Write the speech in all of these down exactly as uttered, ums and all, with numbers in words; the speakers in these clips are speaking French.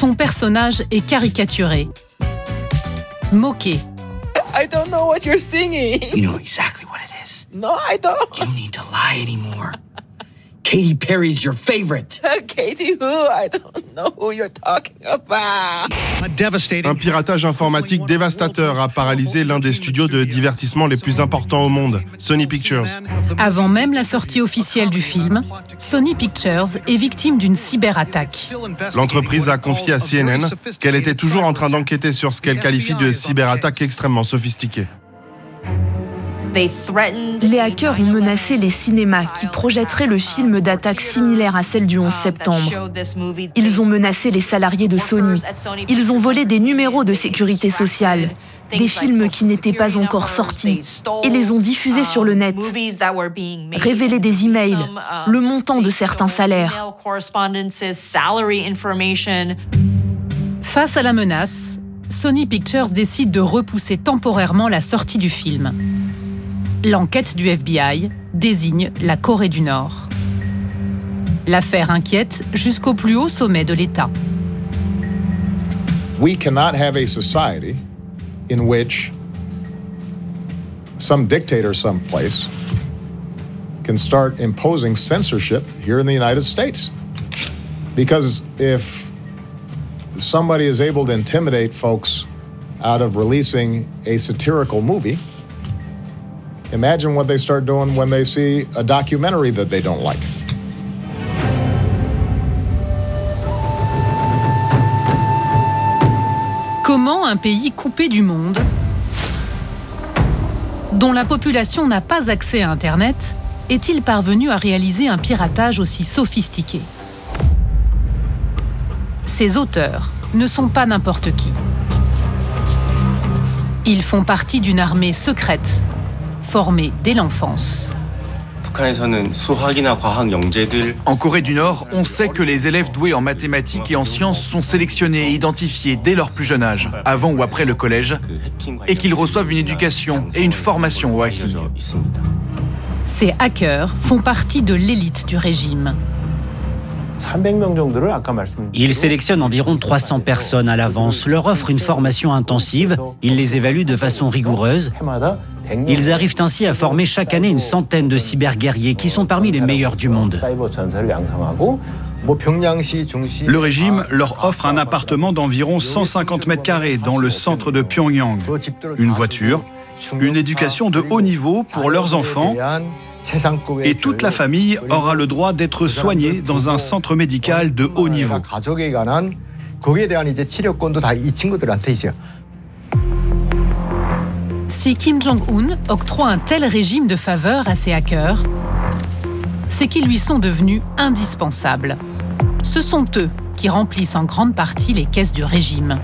son personnage est caricaturé, moqué. I don't know what you're singing. You know exactly what it is. No, I don't. You need to lie anymore. Katy Perry's your favorite. Katy who? I don't know who you're talking about. Un piratage informatique dévastateur a paralysé l'un des studios de divertissement les plus importants au monde, Sony Pictures. Avant même la sortie officielle du film, Sony Pictures est victime d'une cyberattaque. L'entreprise a confié à C N N qu'elle était toujours en train d'enquêter sur ce qu'elle qualifie de cyberattaque extrêmement sophistiquée. Les hackers ont menacé les cinémas qui projetteraient le film d'attaque similaire à celle du onze septembre. Ils ont menacé les salariés de Sony. Ils ont volé des numéros de sécurité sociale, des films qui n'étaient pas encore sortis, et les ont diffusés sur le net, révélé des emails, le montant de certains salaires. Face à la menace, Sony Pictures décide de repousser temporairement la sortie du film. L'enquête du F B I désigne la Corée du Nord. L'affaire inquiète jusqu'au plus haut sommet de l'État. We cannot have a society in which some dictator someplace can start imposing censorship here in the United States. Because if somebody is able to intimidate folks out of releasing a satirical movie, imagine what they start doing when they see a documentary that they don't like. Comment un pays coupé du monde, dont la population n'a pas accès à Internet, est-il parvenu à réaliser un piratage aussi sophistiqué? Ses auteurs ne sont pas n'importe qui. Ils font partie d'une armée secrète, formée dès l'enfance. En Corée du Nord, on sait que les élèves doués en mathématiques et en sciences sont sélectionnés et identifiés dès leur plus jeune âge, avant ou après le collège, et qu'ils reçoivent une éducation et une formation au hacking. Ces hackers font partie de l'élite du régime. Ils sélectionnent environ trois cents personnes à l'avance, leur offrent une formation intensive, ils les évaluent de façon rigoureuse. Ils arrivent ainsi à former chaque année une centaine de cyberguerriers qui sont parmi les meilleurs du monde. Le régime leur offre un appartement d'environ cent cinquante mètres carrés dans le centre de Pyongyang, une voiture, une éducation de haut niveau pour leurs enfants, et toute la famille aura le droit d'être soignée dans un centre médical de haut niveau. Si Kim Jong-un octroie un tel régime de faveur à ses hackers, c'est qu'ils lui sont devenus indispensables. Ce sont eux qui remplissent en grande partie les caisses du régime.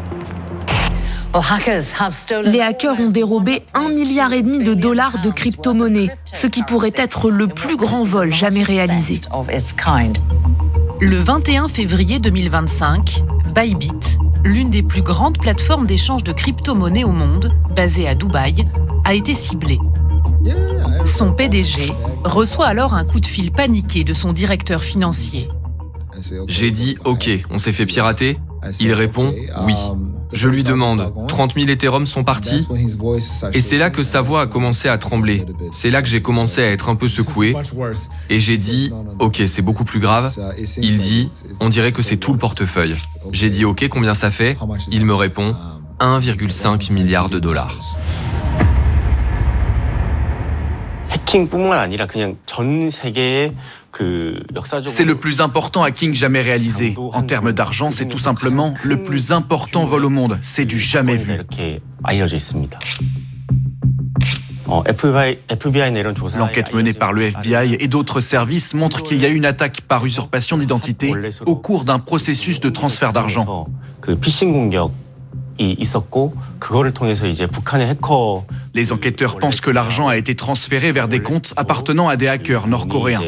Les hackers ont dérobé un milliard et demi de dollars de crypto-monnaies, ce qui pourrait être le plus grand vol jamais réalisé. Le vingt et un février deux mille vingt-cinq, Bybit, l'une des plus grandes plateformes d'échange de crypto-monnaies au monde, basée à Dubaï, a été ciblée. Son P D G reçoit alors un coup de fil paniqué de son directeur financier. J'ai dit « Ok, on s'est fait pirater ?» Il répond « Oui ». Je lui demande « trente mille Ethereum sont partis ?» Et c'est là que sa voix a commencé à trembler. C'est là que j'ai commencé à être un peu secoué. Et j'ai dit « Ok, c'est beaucoup plus grave ». Il dit « On dirait que c'est tout le portefeuille ». J'ai dit « Ok, combien ça fait ?» Il me répond « un virgule cinq milliard de dollars ». C'est le plus important hacking jamais réalisé. En termes d'argent, c'est tout simplement le plus important vol au monde. C'est du jamais vu. L'enquête menée par le F B I et d'autres services montre qu'il y a eu une attaque par usurpation d'identité au cours d'un processus de transfert d'argent. Les enquêteurs pensent que l'argent a été transféré vers des comptes appartenant à des hackers nord-coréens.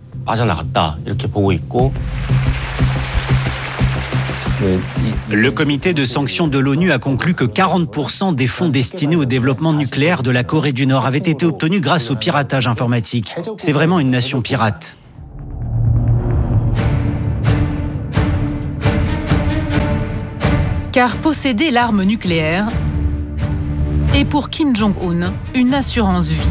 Le comité de sanctions de l'ONU a conclu que quarante pour cent des fonds destinés au développement nucléaire de la Corée du Nord avaient été obtenus grâce au piratage informatique. C'est vraiment une nation pirate. Car posséder l'arme nucléaire est pour Kim Jong-un une assurance vie.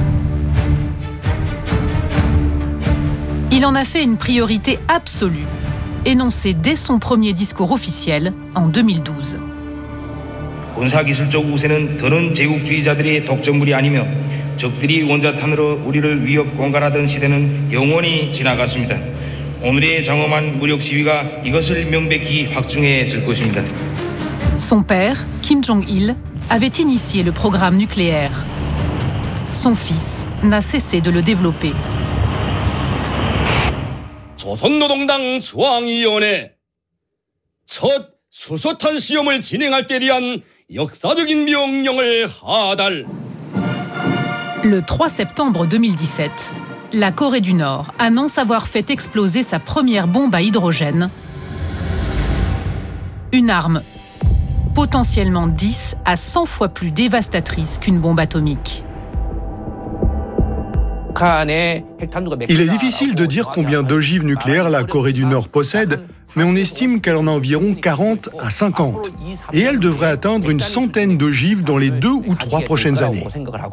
Il en a fait une priorité absolue, énoncée dès son premier discours officiel en deux mille douze. 군사기술적 우세는 더는 제국주의자들의 독점물이 아니며 적들이 원자탄으로 우리를 위협 공갈하던 시대는 영원히 지나갔습니다. 오늘의 장엄한 무력 시위가 이것을 명백히 확증해 줄 것입니다. Son père, Kim Jong-il, avait initié le programme nucléaire. Son fils n'a cessé de le développer. 조선노동당 중앙위원회 첫 수소탄 시험을 진행할 때 대한 역사적인 명령을 하달. Le trois septembre deux mille dix-sept, la Corée du Nord annonce avoir fait exploser sa première bombe à hydrogène, une arme potentiellement dix à cent fois plus dévastatrice qu'une bombe atomique. Il est difficile de dire combien d'ogives nucléaires la Corée du Nord possède, mais on estime qu'elle en a environ quarante à cinquante. Et elle devrait atteindre une centaine d'ogives dans les deux ou trois prochaines années.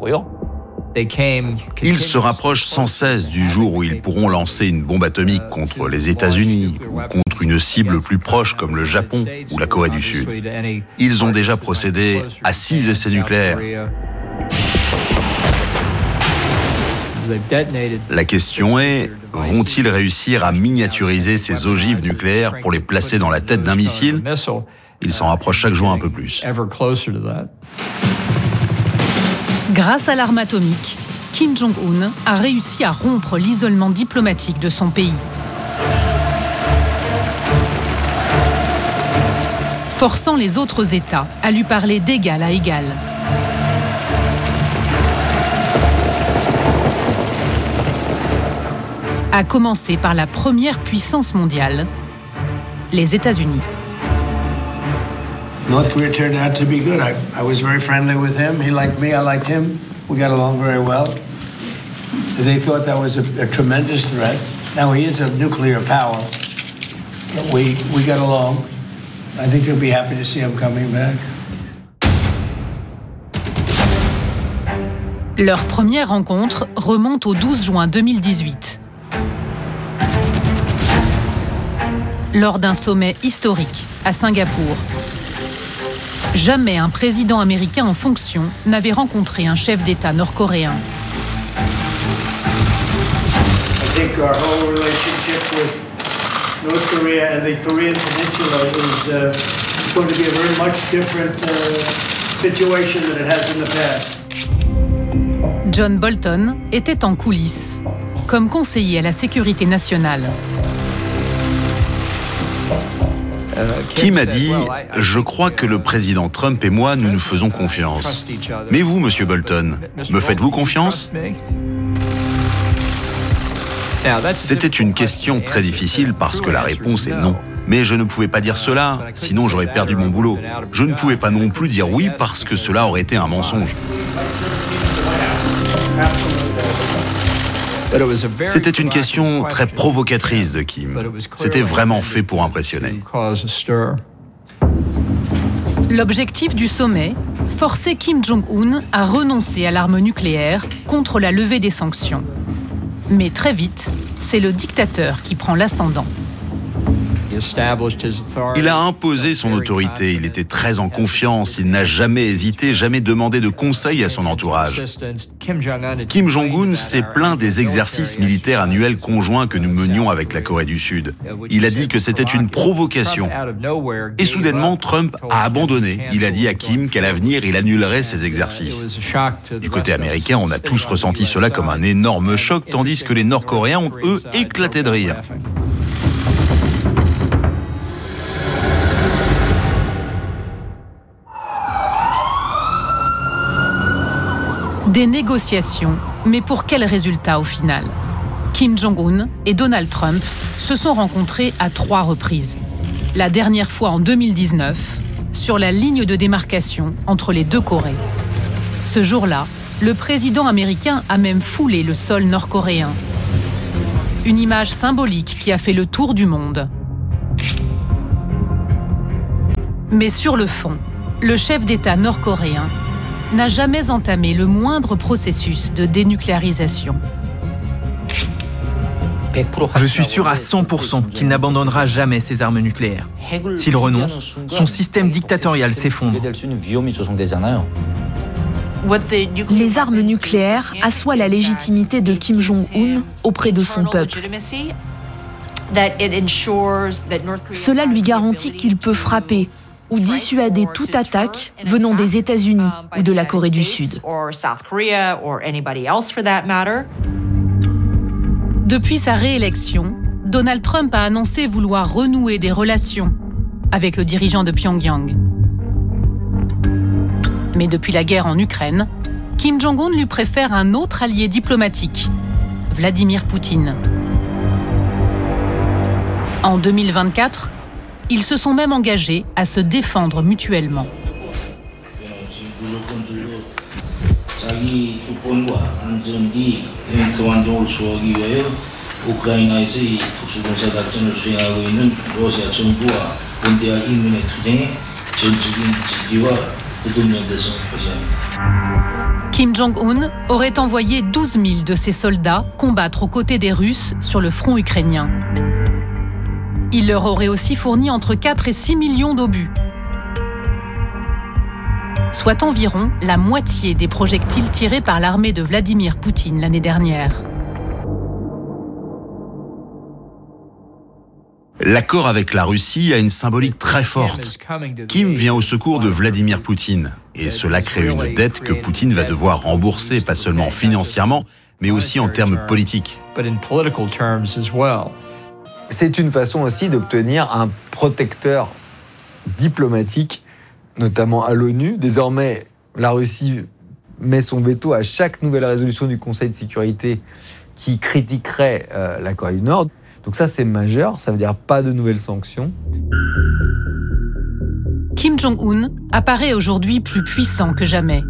Ils se rapprochent sans cesse du jour où ils pourront lancer une bombe atomique contre les États-Unis ou contre une cible plus proche comme le Japon ou la Corée du Sud. Ils ont déjà procédé à six essais nucléaires. La question est, vont-ils réussir à miniaturiser ces ogives nucléaires pour les placer dans la tête d'un missile? Ils s'en rapprochent chaque jour un peu plus. Grâce à l'arme atomique, Kim Jong-un a réussi à rompre l'isolement diplomatique de son pays. Forçant les autres États à lui parler d'égal à égal. À commencer par la première puissance mondiale, les États-Unis. North Korea turned out to be good. I, I was very friendly with him. He liked me. I liked him. We got along very well. They thought that was a, a tremendous threat. Now he is a nuclear power, but we we got along. I think you'll be happy to see him coming back. Leur première rencontre remonte au douze juin deux mille dix-huit. Lors d'un sommet historique à Singapour. Jamais un président américain en fonction n'avait rencontré un chef d'État nord-coréen. I think our whole relationship with North Korea and the Korean Peninsula is uh, going to be a very much different uh, situation than it has in the past. John Bolton était en coulisses, comme conseiller à la sécurité nationale. Kim a dit « Je crois que le président Trump et moi, nous nous faisons confiance. Mais vous, monsieur Bolton, me faites-vous confiance ?» C'était une question très difficile parce que la réponse est non. Mais je ne pouvais pas dire cela, sinon j'aurais perdu mon boulot. Je ne pouvais pas non plus dire oui parce que cela aurait été un mensonge. C'était une question très provocatrice de Kim. C'était vraiment fait pour impressionner. L'objectif du sommet, forcer Kim Jong-un à renoncer à l'arme nucléaire contre la levée des sanctions. Mais très vite, c'est le dictateur qui prend l'ascendant. Il a imposé son autorité, il était très en confiance, il n'a jamais hésité, jamais demandé de conseils à son entourage. Kim Jong-un s'est plaint des exercices militaires annuels conjoints que nous menions avec la Corée du Sud. Il a dit que c'était une provocation. Et soudainement, Trump a abandonné. Il a dit à Kim qu'à l'avenir, il annulerait ces exercices. Du côté américain, on a tous ressenti cela comme un énorme choc, tandis que les Nord-Coréens ont, eux, éclaté de rire. Des négociations, mais pour quel résultat au final? Kim Jong-un et Donald Trump se sont rencontrés à trois reprises. La dernière fois en deux mille dix-neuf, sur la ligne de démarcation entre les deux Corées. Ce jour-là, le président américain a même foulé le sol nord-coréen. Une image symbolique qui a fait le tour du monde. Mais sur le fond, le chef d'État nord-coréen n'a jamais entamé le moindre processus de dénucléarisation. Je suis sûr à cent pour cent qu'il n'abandonnera jamais ses armes nucléaires. S'il renonce, son système dictatorial s'effondre. Les armes nucléaires assoient la légitimité de Kim Jong-un auprès de son peuple. Cela lui garantit qu'il peut frapper ou dissuader toute attaque venant des États-Unis ou de la Corée du Sud. Depuis sa réélection, Donald Trump a annoncé vouloir renouer des relations avec le dirigeant de Pyongyang. Mais depuis la guerre en Ukraine, Kim Jong-un lui préfère un autre allié diplomatique, Vladimir Poutine. En deux mille vingt-quatre, ils se sont même engagés à se défendre mutuellement. Kim Jong-un aurait envoyé douze mille de ses soldats combattre aux côtés des Russes sur le front ukrainien. Il leur aurait aussi fourni entre quatre et six millions d'obus, soit environ la moitié des projectiles tirés par l'armée de Vladimir Poutine l'année dernière. L'accord avec la Russie a une symbolique très forte. Kim vient au secours de Vladimir Poutine, et cela crée une dette que Poutine va devoir rembourser, pas seulement financièrement, mais aussi en termes politiques. C'est une façon aussi d'obtenir un protecteur diplomatique, notamment à l'ONU. Désormais, la Russie met son veto à chaque nouvelle résolution du Conseil de sécurité qui critiquerait euh, la Corée du Nord. Donc ça, c'est majeur, ça veut dire pas de nouvelles sanctions. Kim Jong-un apparaît aujourd'hui plus puissant que jamais.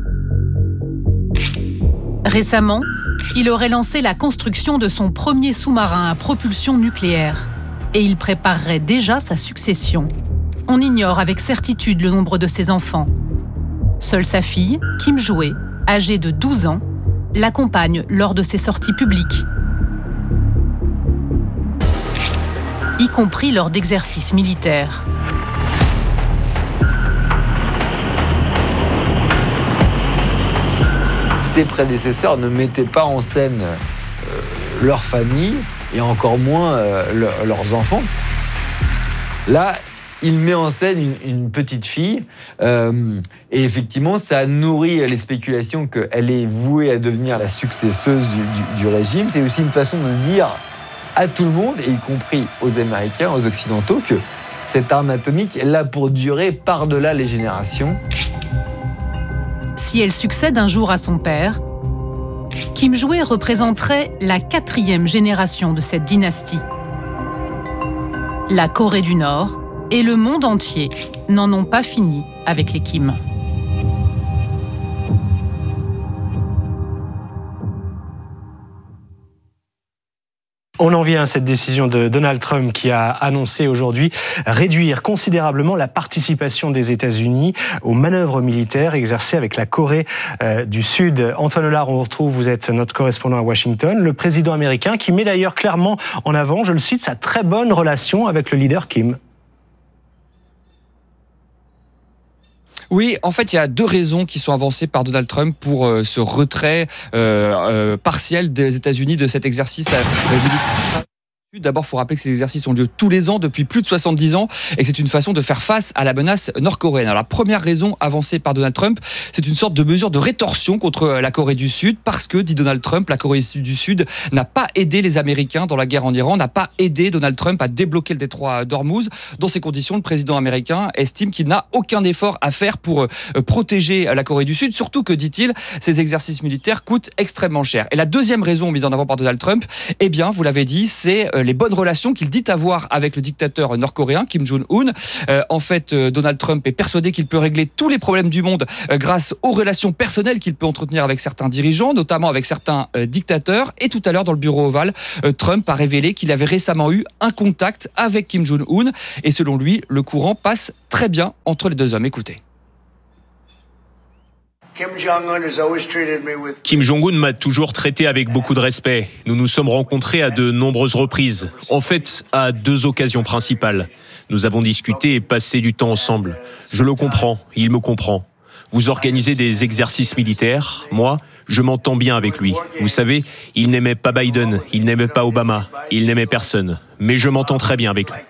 Récemment, il aurait lancé la construction de son premier sous-marin à propulsion nucléaire et il préparerait déjà sa succession. On ignore avec certitude le nombre de ses enfants. Seule sa fille, Kim Jo-hae, âgée de douze ans, l'accompagne lors de ses sorties publiques, y compris lors d'exercices militaires. Ses prédécesseurs ne mettaient pas en scène euh, leur famille et encore moins euh, le, leurs enfants. Là, il met en scène une, une petite fille euh, et effectivement, ça nourrit les spéculations qu'elle est vouée à devenir la successeuse du, du, du régime. C'est aussi une façon de dire à tout le monde, et y compris aux Américains, aux Occidentaux, que cette arme atomique est là pour durer par-delà les générations. Si elle succède un jour à son père, Kim Jo-hae représenterait la quatrième génération de cette dynastie. La Corée du Nord et le monde entier n'en ont pas fini avec les Kim. On en vient à cette décision de Donald Trump qui a annoncé aujourd'hui réduire considérablement la participation des États-Unis aux manœuvres militaires exercées avec la Corée euh, du Sud. Antoine Hollard, on vous retrouve, vous êtes notre correspondant à Washington. Le président américain qui met d'ailleurs clairement en avant, je le cite, sa très bonne relation avec le leader Kim. Oui, en fait, il y a deux raisons qui sont avancées par Donald Trump pour euh, ce retrait euh, euh, partiel des États-Unis de cet exercice euh, militaire. D'abord, il faut rappeler que ces exercices ont lieu tous les ans depuis plus de soixante-dix ans et que c'est une façon de faire face à la menace nord-coréenne. Alors, la première raison avancée par Donald Trump, c'est une sorte de mesure de rétorsion contre la Corée du Sud parce que, dit Donald Trump, la Corée du Sud n'a pas aidé les Américains dans la guerre en Iran, n'a pas aidé Donald Trump à débloquer le détroit d'Ormuz. Dans ces conditions, le président américain estime qu'il n'a aucun effort à faire pour euh, protéger la Corée du Sud, surtout que, dit-il, ces exercices militaires coûtent extrêmement cher. Et la deuxième raison mise en avant par Donald Trump, eh bien, vous l'avez dit, c'est euh, les bonnes relations qu'il dit avoir avec le dictateur nord-coréen Kim Jong-un. Euh, en fait, euh, Donald Trump est persuadé qu'il peut régler tous les problèmes du monde euh, grâce aux relations personnelles qu'il peut entretenir avec certains dirigeants, notamment avec certains euh, dictateurs. Et tout à l'heure, dans le bureau ovale, euh, Trump a révélé qu'il avait récemment eu un contact avec Kim Jong-un. Et selon lui, le courant passe très bien entre les deux hommes. Écoutez. Kim Jong-un m'a toujours traité avec beaucoup de respect. Nous nous sommes rencontrés à de nombreuses reprises. En fait, à deux occasions principales. Nous avons discuté et passé du temps ensemble. Je le comprends, il me comprend. Vous organisez des exercices militaires. Moi, je m'entends bien avec lui. Vous savez, il n'aimait pas Biden, il n'aimait pas Obama, il n'aimait personne. Mais je m'entends très bien avec lui.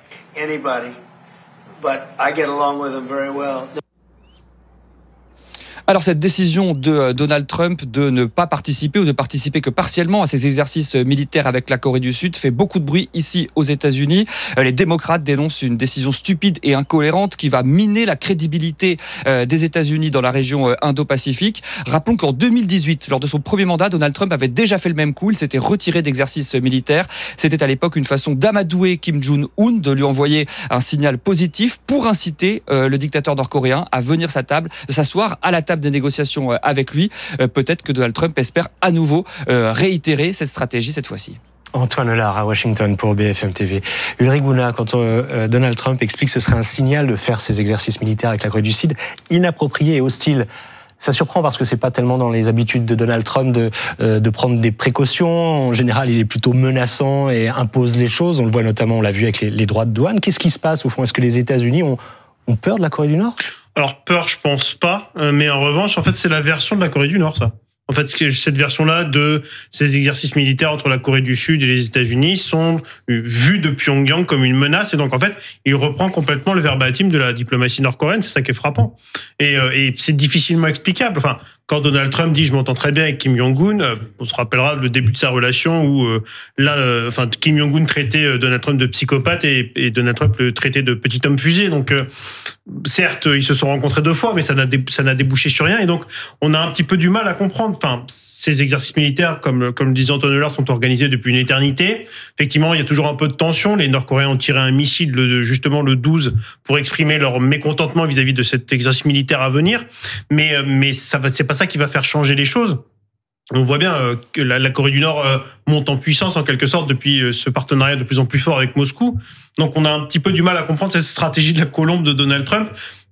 Alors cette décision de Donald Trump de ne pas participer ou de participer que partiellement à ces exercices militaires avec la Corée du Sud fait beaucoup de bruit ici aux États-Unis. Les démocrates dénoncent une décision stupide et incohérente qui va miner la crédibilité des États-Unis dans la région Indo-Pacifique. Rappelons qu'en deux mille dix-huit, lors de son premier mandat, Donald Trump avait déjà fait le même coup. Il s'était retiré d'exercices militaires. C'était à l'époque une façon d'amadouer Kim Jong-un, de lui envoyer un signal positif pour inciter le dictateur nord-coréen à venir sa table, s'asseoir à la table des négociations avec lui. Peut-être que Donald Trump espère à nouveau réitérer cette stratégie cette fois-ci. Antoine Lard à Washington pour B F M T V. Ulrich Bouna, quand euh, Donald Trump explique que ce serait un signal de faire ces exercices militaires avec la Corée du Sud inapproprié et hostile, ça surprend parce que c'est pas tellement dans les habitudes de Donald Trump de, euh, de prendre des précautions. En général, il est plutôt menaçant et impose les choses. On le voit notamment, on l'a vu avec les, les droits de douane. Qu'est-ce qui se passe au fond? Est-ce que les États-Unis ont, ont peur de la Corée du Nord? Alors peur, je pense pas, mais en revanche, en fait, c'est la version de la Corée du Nord, ça. En fait, cette version-là de ces exercices militaires entre la Corée du Sud et les États-Unis sont vus de Pyongyang comme une menace. Et donc, en fait, il reprend complètement le verbatim de la diplomatie nord-coréenne. C'est ça qui est frappant. Et, et c'est difficilement explicable. Enfin, quand Donald Trump dit « je m'entends très bien avec Kim Jong-un », on se rappellera le début de sa relation où euh, là, euh, enfin, Kim Jong-un traitait Donald Trump de psychopathe et, et Donald Trump le traitait de petit homme fusée. Donc, euh, certes, ils se sont rencontrés deux fois, mais ça n'a, dé, ça n'a débouché sur rien. Et donc, on a un petit peu du mal à comprendre. Enfin, ces exercices militaires, comme, comme le disait Antoine Lard, sont organisés depuis une éternité. Effectivement, il y a toujours un peu de tension. Les Nord-Coréens ont tiré un missile le, justement le douze pour exprimer leur mécontentement vis-à-vis de cet exercice militaire à venir. Mais, mais ça va, c'est pas ça qui va faire changer les choses. On voit bien que la, la Corée du Nord monte en puissance en quelque sorte depuis ce partenariat de plus en plus fort avec Moscou. Donc on a un petit peu du mal à comprendre cette stratégie de la colombe de Donald Trump.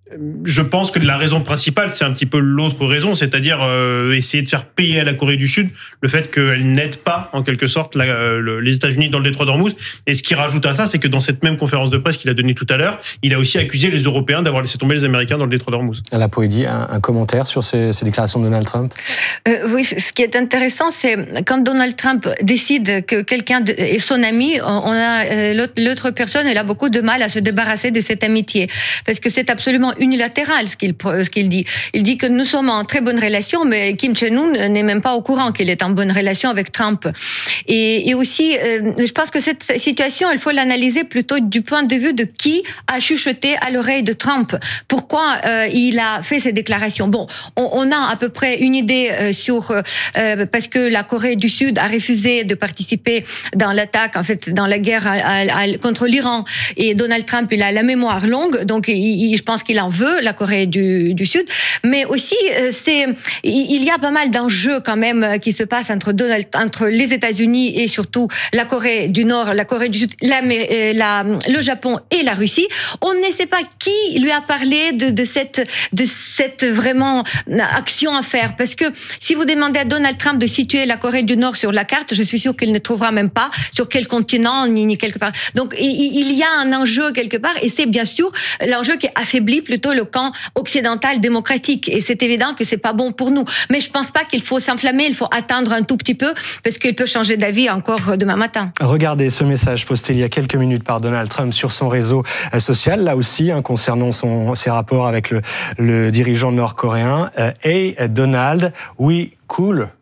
Je pense que la raison principale, c'est un petit peu l'autre raison, c'est-à-dire euh, essayer de faire payer à la Corée du Sud le fait qu'elle n'aide pas, en quelque sorte, la, le, les États-Unis dans le détroit d'Ormuz. Et ce qui rajoute à ça, c'est que dans cette même conférence de presse qu'il a donnée tout à l'heure, il a aussi accusé les Européens d'avoir laissé tomber les Américains dans le détroit d'Ormuz. La Poédie, un, un commentaire sur ces, ces déclarations de Donald Trump? euh, Oui, ce qui est intéressant, c'est quand Donald Trump décide que quelqu'un de, est son ami, on a euh, l'autre, l'autre personne, elle a beaucoup de mal à se débarrasser de cette amitié. Parce que c'est absolument unilatéral ce qu'il, ce qu'il dit. Il dit que nous sommes en très bonne relation, mais Kim Jong-un n'est même pas au courant qu'il est en bonne relation avec Trump. Et, et aussi, euh, je pense que cette situation, il faut l'analyser plutôt du point de vue de qui a chuchoté à l'oreille de Trump. Pourquoi euh, il a fait ces déclarations? Bon, on, on a à peu près une idée euh, sur... Euh, parce que la Corée du Sud a refusé de participer dans l'attaque, en fait, dans la guerre à, à, à, contre l'Iran. Et Donald Trump, il a la mémoire longue, donc il, il, je pense qu'il en veut, la Corée Du, du Sud, mais aussi c'est il y a pas mal d'enjeux quand même qui se passent entre Donald, entre les États-Unis et surtout la Corée du Nord, la Corée du Sud, la, la, le Japon et la Russie. On ne sait pas qui lui a parlé de, de cette de cette vraiment action à faire, parce que si vous demandez à Donald Trump de situer la Corée du Nord sur la carte, je suis sûr qu'il ne trouvera même pas sur quel continent ni, ni quelque part. Donc il, il y a un enjeu quelque part, et c'est bien sûr l'enjeu qui affaiblit plutôt le camp occidental démocratique, et c'est évident que c'est pas bon pour nous. Mais je pense pas qu'il faut s'enflammer, il faut attendre un tout petit peu, parce qu'il peut changer d'avis encore demain matin. Regardez ce message posté il y a quelques minutes par Donald Trump sur son réseau social, là aussi, hein, concernant son, ses rapports avec le, le dirigeant nord-coréen. Euh, Hey Donald, we cool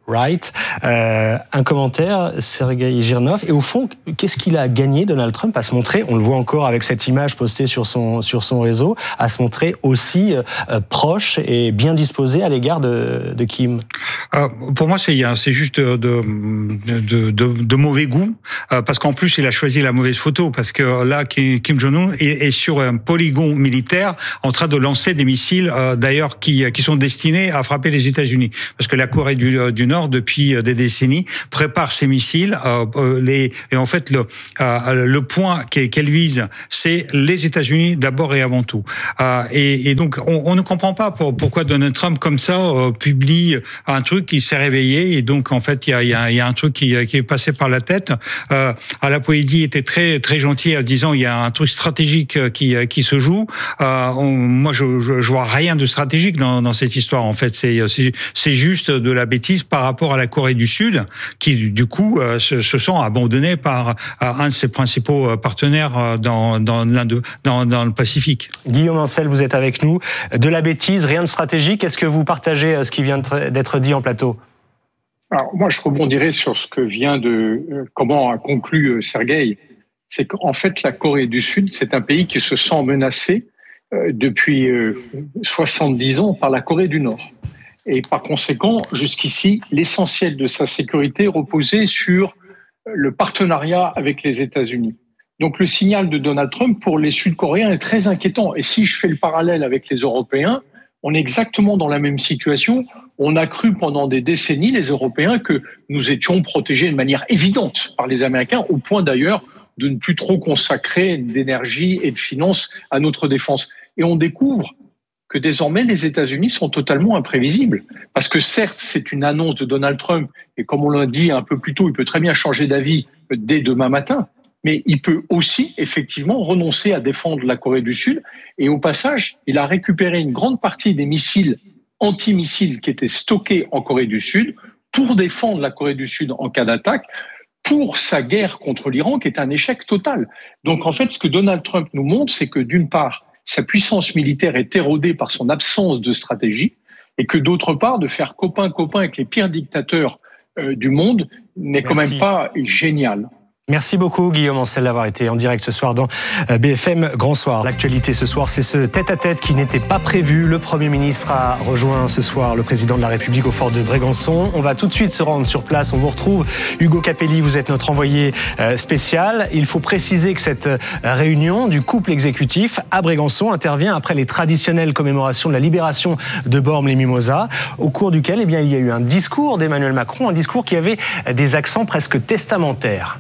right. Euh, un commentaire, Sergei Girnov. Et au fond, qu'est-ce qu'il a gagné, Donald Trump, à se montrer, on le voit encore avec cette image postée sur son, sur son réseau, à se montrer aussi euh, proche et bien disposé à l'égard de, de Kim? euh, Pour moi, c'est, c'est juste de, de, de, de mauvais goût, euh, parce qu'en plus, il a choisi la mauvaise photo, parce que là, Kim Jong-un est, est sur un polygone militaire en train de lancer des missiles, euh, d'ailleurs, qui, qui sont destinés à frapper les États-Unis. Parce que la Corée du, du Nord, depuis des décennies, prépare ses missiles. Euh, les, et en fait, le, euh, le point qu'elle vise, c'est les États-Unis d'abord et avant tout. Euh, et, et donc, on, on ne comprend pas pour, pourquoi Donald Trump, comme ça, euh, publie un truc qui s'est réveillé. Et donc, en fait, il y a, y, a, y a un truc qui, qui est passé par la tête. Euh, Alapoidi était très très gentil en disant il y a un truc stratégique qui, qui se joue. Euh, on, moi, je, je, je vois rien de stratégique dans, dans cette histoire. En fait, c'est, c'est, c'est juste de la bêtise par rapport à la Corée du Sud, qui du coup euh, se, se sent abandonnée par euh, un de ses principaux partenaires dans, dans, dans, dans le Pacifique. Guillaume Ancel, vous êtes avec nous. De la bêtise, rien de stratégique. Est-ce que vous partagez ce qui vient d'être dit en plateau? Alors, moi, je rebondirais sur ce que vient de... Euh, comment a conclu euh, Sergueï. C'est qu'en fait, la Corée du Sud, c'est un pays qui se sent menacé euh, depuis euh, soixante-dix ans par la Corée du Nord. Et par conséquent, jusqu'ici, l'essentiel de sa sécurité reposait sur le partenariat avec les États-Unis. Donc le signal de Donald Trump pour les Sud-Coréens est très inquiétant. Et si je fais le parallèle avec les Européens, on est exactement dans la même situation. On a cru pendant des décennies, les Européens, que nous étions protégés de manière évidente par les Américains, au point d'ailleurs de ne plus trop consacrer d'énergie et de finances à notre défense. Et on découvre que désormais les États-Unis sont totalement imprévisibles. Parce que certes, c'est une annonce de Donald Trump, et comme on l'a dit un peu plus tôt, il peut très bien changer d'avis dès demain matin, mais il peut aussi effectivement renoncer à défendre la Corée du Sud. Et au passage, il a récupéré une grande partie des missiles antimissiles qui étaient stockés en Corée du Sud pour défendre la Corée du Sud en cas d'attaque, pour sa guerre contre l'Iran, qui est un échec total. Donc en fait, ce que Donald Trump nous montre, c'est que d'une part, sa puissance militaire est érodée par son absence de stratégie, et que d'autre part, de faire copain-copain avec les pires dictateurs euh, du monde n'est quand même pas génial. Merci beaucoup Guillaume Ancel d'avoir été en direct ce soir dans B F M Grand Soir. L'actualité ce soir, c'est ce tête-à-tête qui n'était pas prévu. Le Premier ministre a rejoint ce soir le président de la République au fort de Brégançon. On va tout de suite se rendre sur place. On vous retrouve. Hugo Capelli, vous êtes notre envoyé spécial. Il faut préciser que cette réunion du couple exécutif à Brégançon intervient après les traditionnelles commémorations de la libération de Bormes-les-Mimosas, au cours duquel eh bien, il y a eu un discours d'Emmanuel Macron, un discours qui avait des accents presque testamentaires.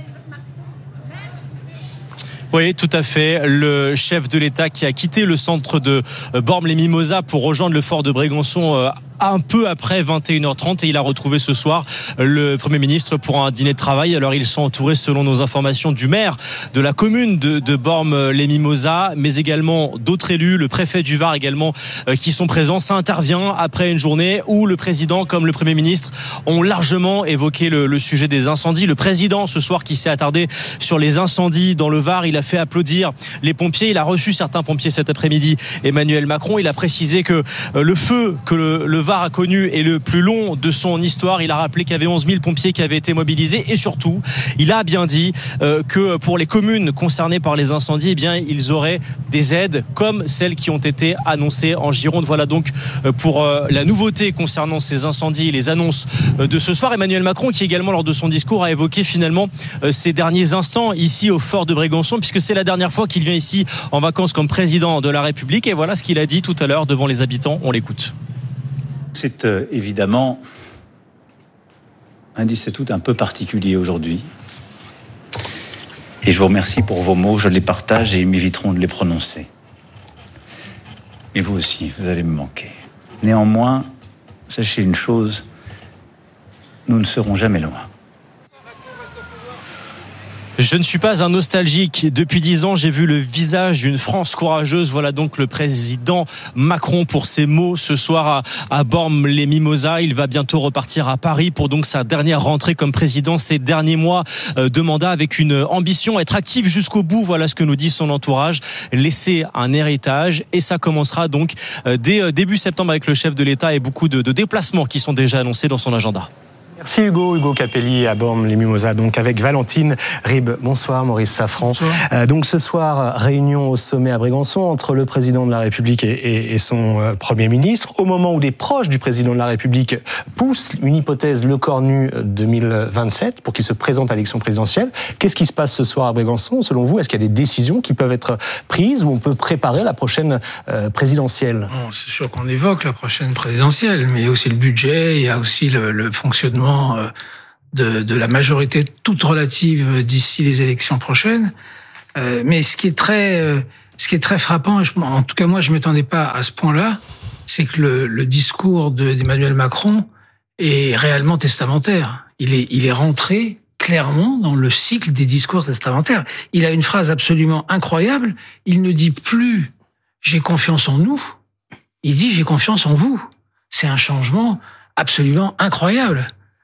Oui, tout à fait. Le chef de l'État qui a quitté le centre de Bormes-les-Mimosas pour rejoindre le fort de Brégançon un peu après vingt et une heures trente, et il a retrouvé ce soir le Premier ministre pour un dîner de travail. Alors ils sont entourés, selon nos informations, du maire de la commune de, de Bormes-les-Mimosas, mais également d'autres élus, le préfet du Var également, euh, qui sont présents. Ça intervient après une journée où le président comme le Premier ministre ont largement évoqué le, le sujet des incendies. Le président ce soir qui s'est attardé sur les incendies dans le Var, il a fait applaudir les pompiers, il a reçu certains pompiers cet après-midi, Emmanuel Macron. Il a précisé que euh, le feu que le, le Var a connu est le plus long de son histoire. Il a rappelé qu'il y avait onze mille pompiers qui avaient été mobilisés, et surtout, il a bien dit euh, que pour les communes concernées par les incendies, eh bien, ils auraient des aides comme celles qui ont été annoncées en Gironde. Voilà donc euh, pour euh, la nouveauté concernant ces incendies et les annonces euh, de ce soir. Emmanuel Macron, qui également lors de son discours a évoqué finalement euh, ces derniers instants ici au fort de Brégançon, puisque c'est la dernière fois qu'il vient ici en vacances comme président de la République. Et voilà ce qu'il a dit tout à l'heure devant les habitants. On l'écoute. C'est euh, évidemment un dix-sept août un peu particulier aujourd'hui. Et je vous remercie pour vos mots, je les partage et ils m'éviteront de les prononcer. Et vous aussi, vous allez me manquer. Néanmoins, sachez une chose, nous ne serons jamais loin. Je ne suis pas un nostalgique. Depuis dix ans, j'ai vu le visage d'une France courageuse. Voilà donc le président Macron pour ses mots ce soir à, à Bormes-les-Mimosas. Il va bientôt repartir à Paris pour donc sa dernière rentrée comme président, ces derniers mois de mandat, avec une ambition, être actif jusqu'au bout. Voilà ce que nous dit son entourage. Laisser un héritage, et ça commencera donc dès début septembre avec le chef de l'État et beaucoup de, de déplacements qui sont déjà annoncés dans son agenda. Merci Hugo, Hugo Capelli à Bormes-les-Mimosas, donc avec Valentine Ribes. Bonsoir Maurice Safran. Euh, donc ce soir, réunion au sommet à Brégançon entre le président de la République et, et, et son euh, Premier ministre, au moment où des proches du président de la République poussent une hypothèse Le Cornu deux mille vingt-sept pour qu'il se présente à l'élection présidentielle. Qu'est-ce qui se passe ce soir à Brégançon selon vous? Est-ce qu'il y a des décisions qui peuvent être prises ou on peut préparer la prochaine euh, présidentielle? Bon, c'est sûr qu'on évoque la prochaine présidentielle, mais il y a aussi le budget, il y a aussi le, le fonctionnement De, de la majorité toute relative d'ici les élections prochaines. Euh, mais ce qui est très, euh, ce qui est très frappant, et je, en tout cas moi je m'attendais pas à ce point-là, c'est que le, le discours de, d'Emmanuel Macron est réellement testamentaire. Il est, il est rentré clairement dans le cycle des discours testamentaires. Il a une phrase absolument incroyable. Il ne dit plus « j'ai confiance en nous », il dit « j'ai confiance en vous ». C'est un changement absolument incroyable.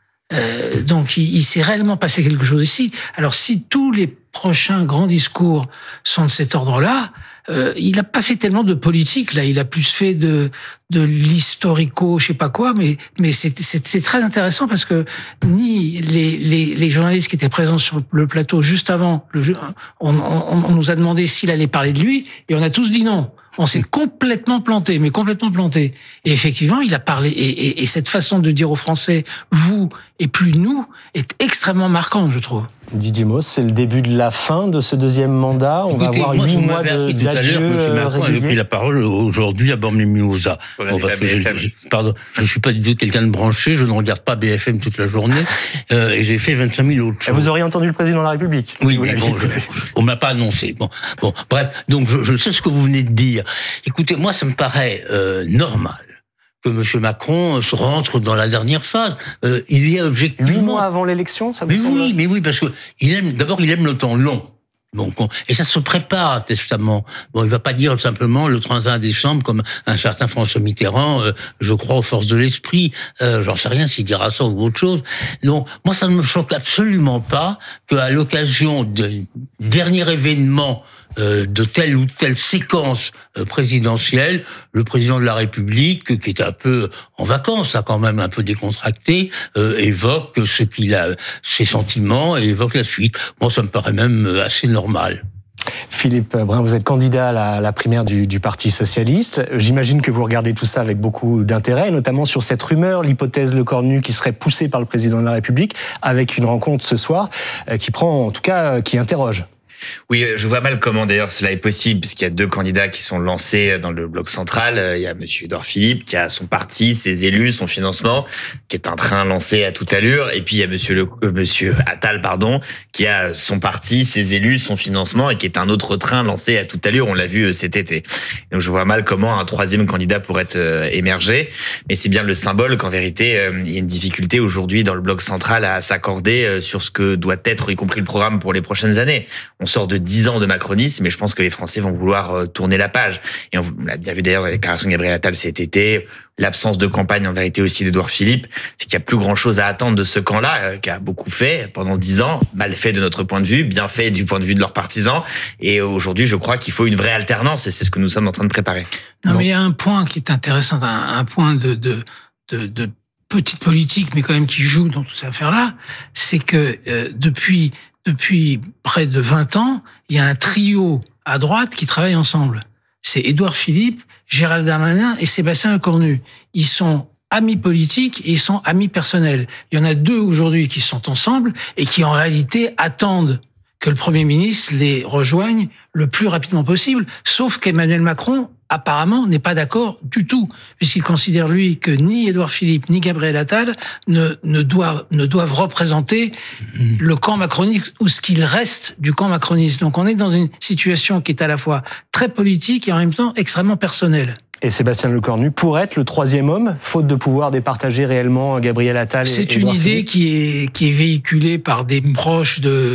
Euh, donc, il, il s'est réellement passé quelque chose ici. Alors, si tous les prochains grands discours sont de cet ordre-là, euh, il n'a pas fait tellement de politique, là. Il a plus fait de, de l'historico, je sais pas quoi, mais, mais c'est, c'est, c'est très intéressant parce que ni les, les, les journalistes qui étaient présents sur le plateau juste avant, le, on, on, on nous a demandé s'il allait parler de lui, et on a tous dit non. On s'est complètement planté, mais complètement planté. Et effectivement, il a parlé. Et, et, et cette façon de dire aux Français « vous » et plus « nous » est extrêmement marquante, je trouve. Didier Mauss, c'est le début de la fin de ce deuxième mandat. On Écoutez, va avoir moi, huit vous mois de, tout d'adieu à l'heure, M. Macron régulier. avait pris la parole aujourd'hui à Bormes-les-Mimosas. Bon, parce que je, je, pardon, je ne suis pas du tout quelqu'un de branché, je ne regarde pas B F M toute la journée, euh, et j'ai fait vingt-cinq mille autres choses. Et vous auriez entendu le président de la République? Oui, mais bon, je, on ne m'a pas annoncé. Bon, bon, bref, donc je, je sais ce que vous venez de dire. Écoutez, moi, ça me paraît euh, normal que M. Macron se rentre dans la dernière phase. Euh, il y a objectivement... Huit mois avant l'élection, ça vous mais semble... Oui, mais oui, parce que il aime, d'abord, il aime le temps long. Bon, et ça se prépare, un testament. Bon, il va pas dire simplement le trente et un décembre, comme un certain François Mitterrand, euh, je crois aux forces de l'esprit. Euh, j'en sais rien s'il dira ça ou autre chose. Donc, moi, ça ne me choque absolument pas qu'à l'occasion d'un dernier événement Euh, de telle ou telle séquence euh, présidentielle, le président de la République, qui est un peu en vacances, là quand même un peu décontracté, euh, évoque ce qu'il a, ses sentiments, et évoque la suite. Moi, ça me paraît même assez normal. Philippe Brun, vous êtes candidat à la, à la primaire du, du Parti socialiste. J'imagine que vous regardez tout ça avec beaucoup d'intérêt, notamment sur cette rumeur, l'hypothèse Le Cornu qui serait poussée par le président de la République, avec une rencontre ce soir euh, qui prend, en tout cas, euh, qui interroge. Oui, je vois mal comment d'ailleurs cela est possible, puisqu'il y a deux candidats qui sont lancés dans le bloc central. Il y a monsieur Édouard Philippe, qui a son parti, ses élus, son financement, qui est un train lancé à toute allure. Et puis il y a monsieur, le, euh, monsieur Attal, pardon, qui a son parti, ses élus, son financement, et qui est un autre train lancé à toute allure. On l'a vu cet été. Donc je vois mal comment un troisième candidat pourrait euh, émerger. Mais c'est bien le symbole qu'en vérité, euh, il y a une difficulté aujourd'hui dans le bloc central à s'accorder euh, sur ce que doit être, y compris le programme pour les prochaines années. On sort de dix ans de macronisme, mais je pense que les Français vont vouloir tourner la page. Et on l'a bien vu d'ailleurs dans la déclaration de Gabriel Attal cet été, l'absence de campagne en vérité aussi d'Édouard Philippe, c'est qu'il y a plus grand chose à attendre de ce camp-là, euh, qui a beaucoup fait pendant dix ans, mal fait de notre point de vue, bien fait du point de vue de leurs partisans. Et aujourd'hui, je crois qu'il faut une vraie alternance, et c'est ce que nous sommes en train de préparer. Non, mais il y a un point qui est intéressant, un, un point de, de, de, de petite politique, mais quand même qui joue dans toute cette affaire-là, c'est que euh, depuis Depuis près de vingt ans, il y a un trio à droite qui travaille ensemble. C'est Édouard Philippe, Gérald Darmanin et Sébastien Lecornu. Ils sont amis politiques et ils sont amis personnels. Il y en a deux aujourd'hui qui sont ensemble et qui en réalité attendent que le Premier ministre les rejoigne le plus rapidement possible, sauf qu'Emmanuel Macron apparemment n'est pas d'accord du tout, puisqu'il considère, lui, que ni Édouard Philippe ni Gabriel Attal ne, ne, doivent, ne doivent représenter mmh. le camp macroniste ou ce qu'il reste du camp macroniste. Donc on est dans une situation qui est à la fois très politique et en même temps extrêmement personnelle. Et Sébastien Lecornu pourrait être le troisième homme, faute de pouvoir départager réellement Gabriel Attal et C'est Édouard une idée Philippe. qui est, qui est véhiculée par des proches de...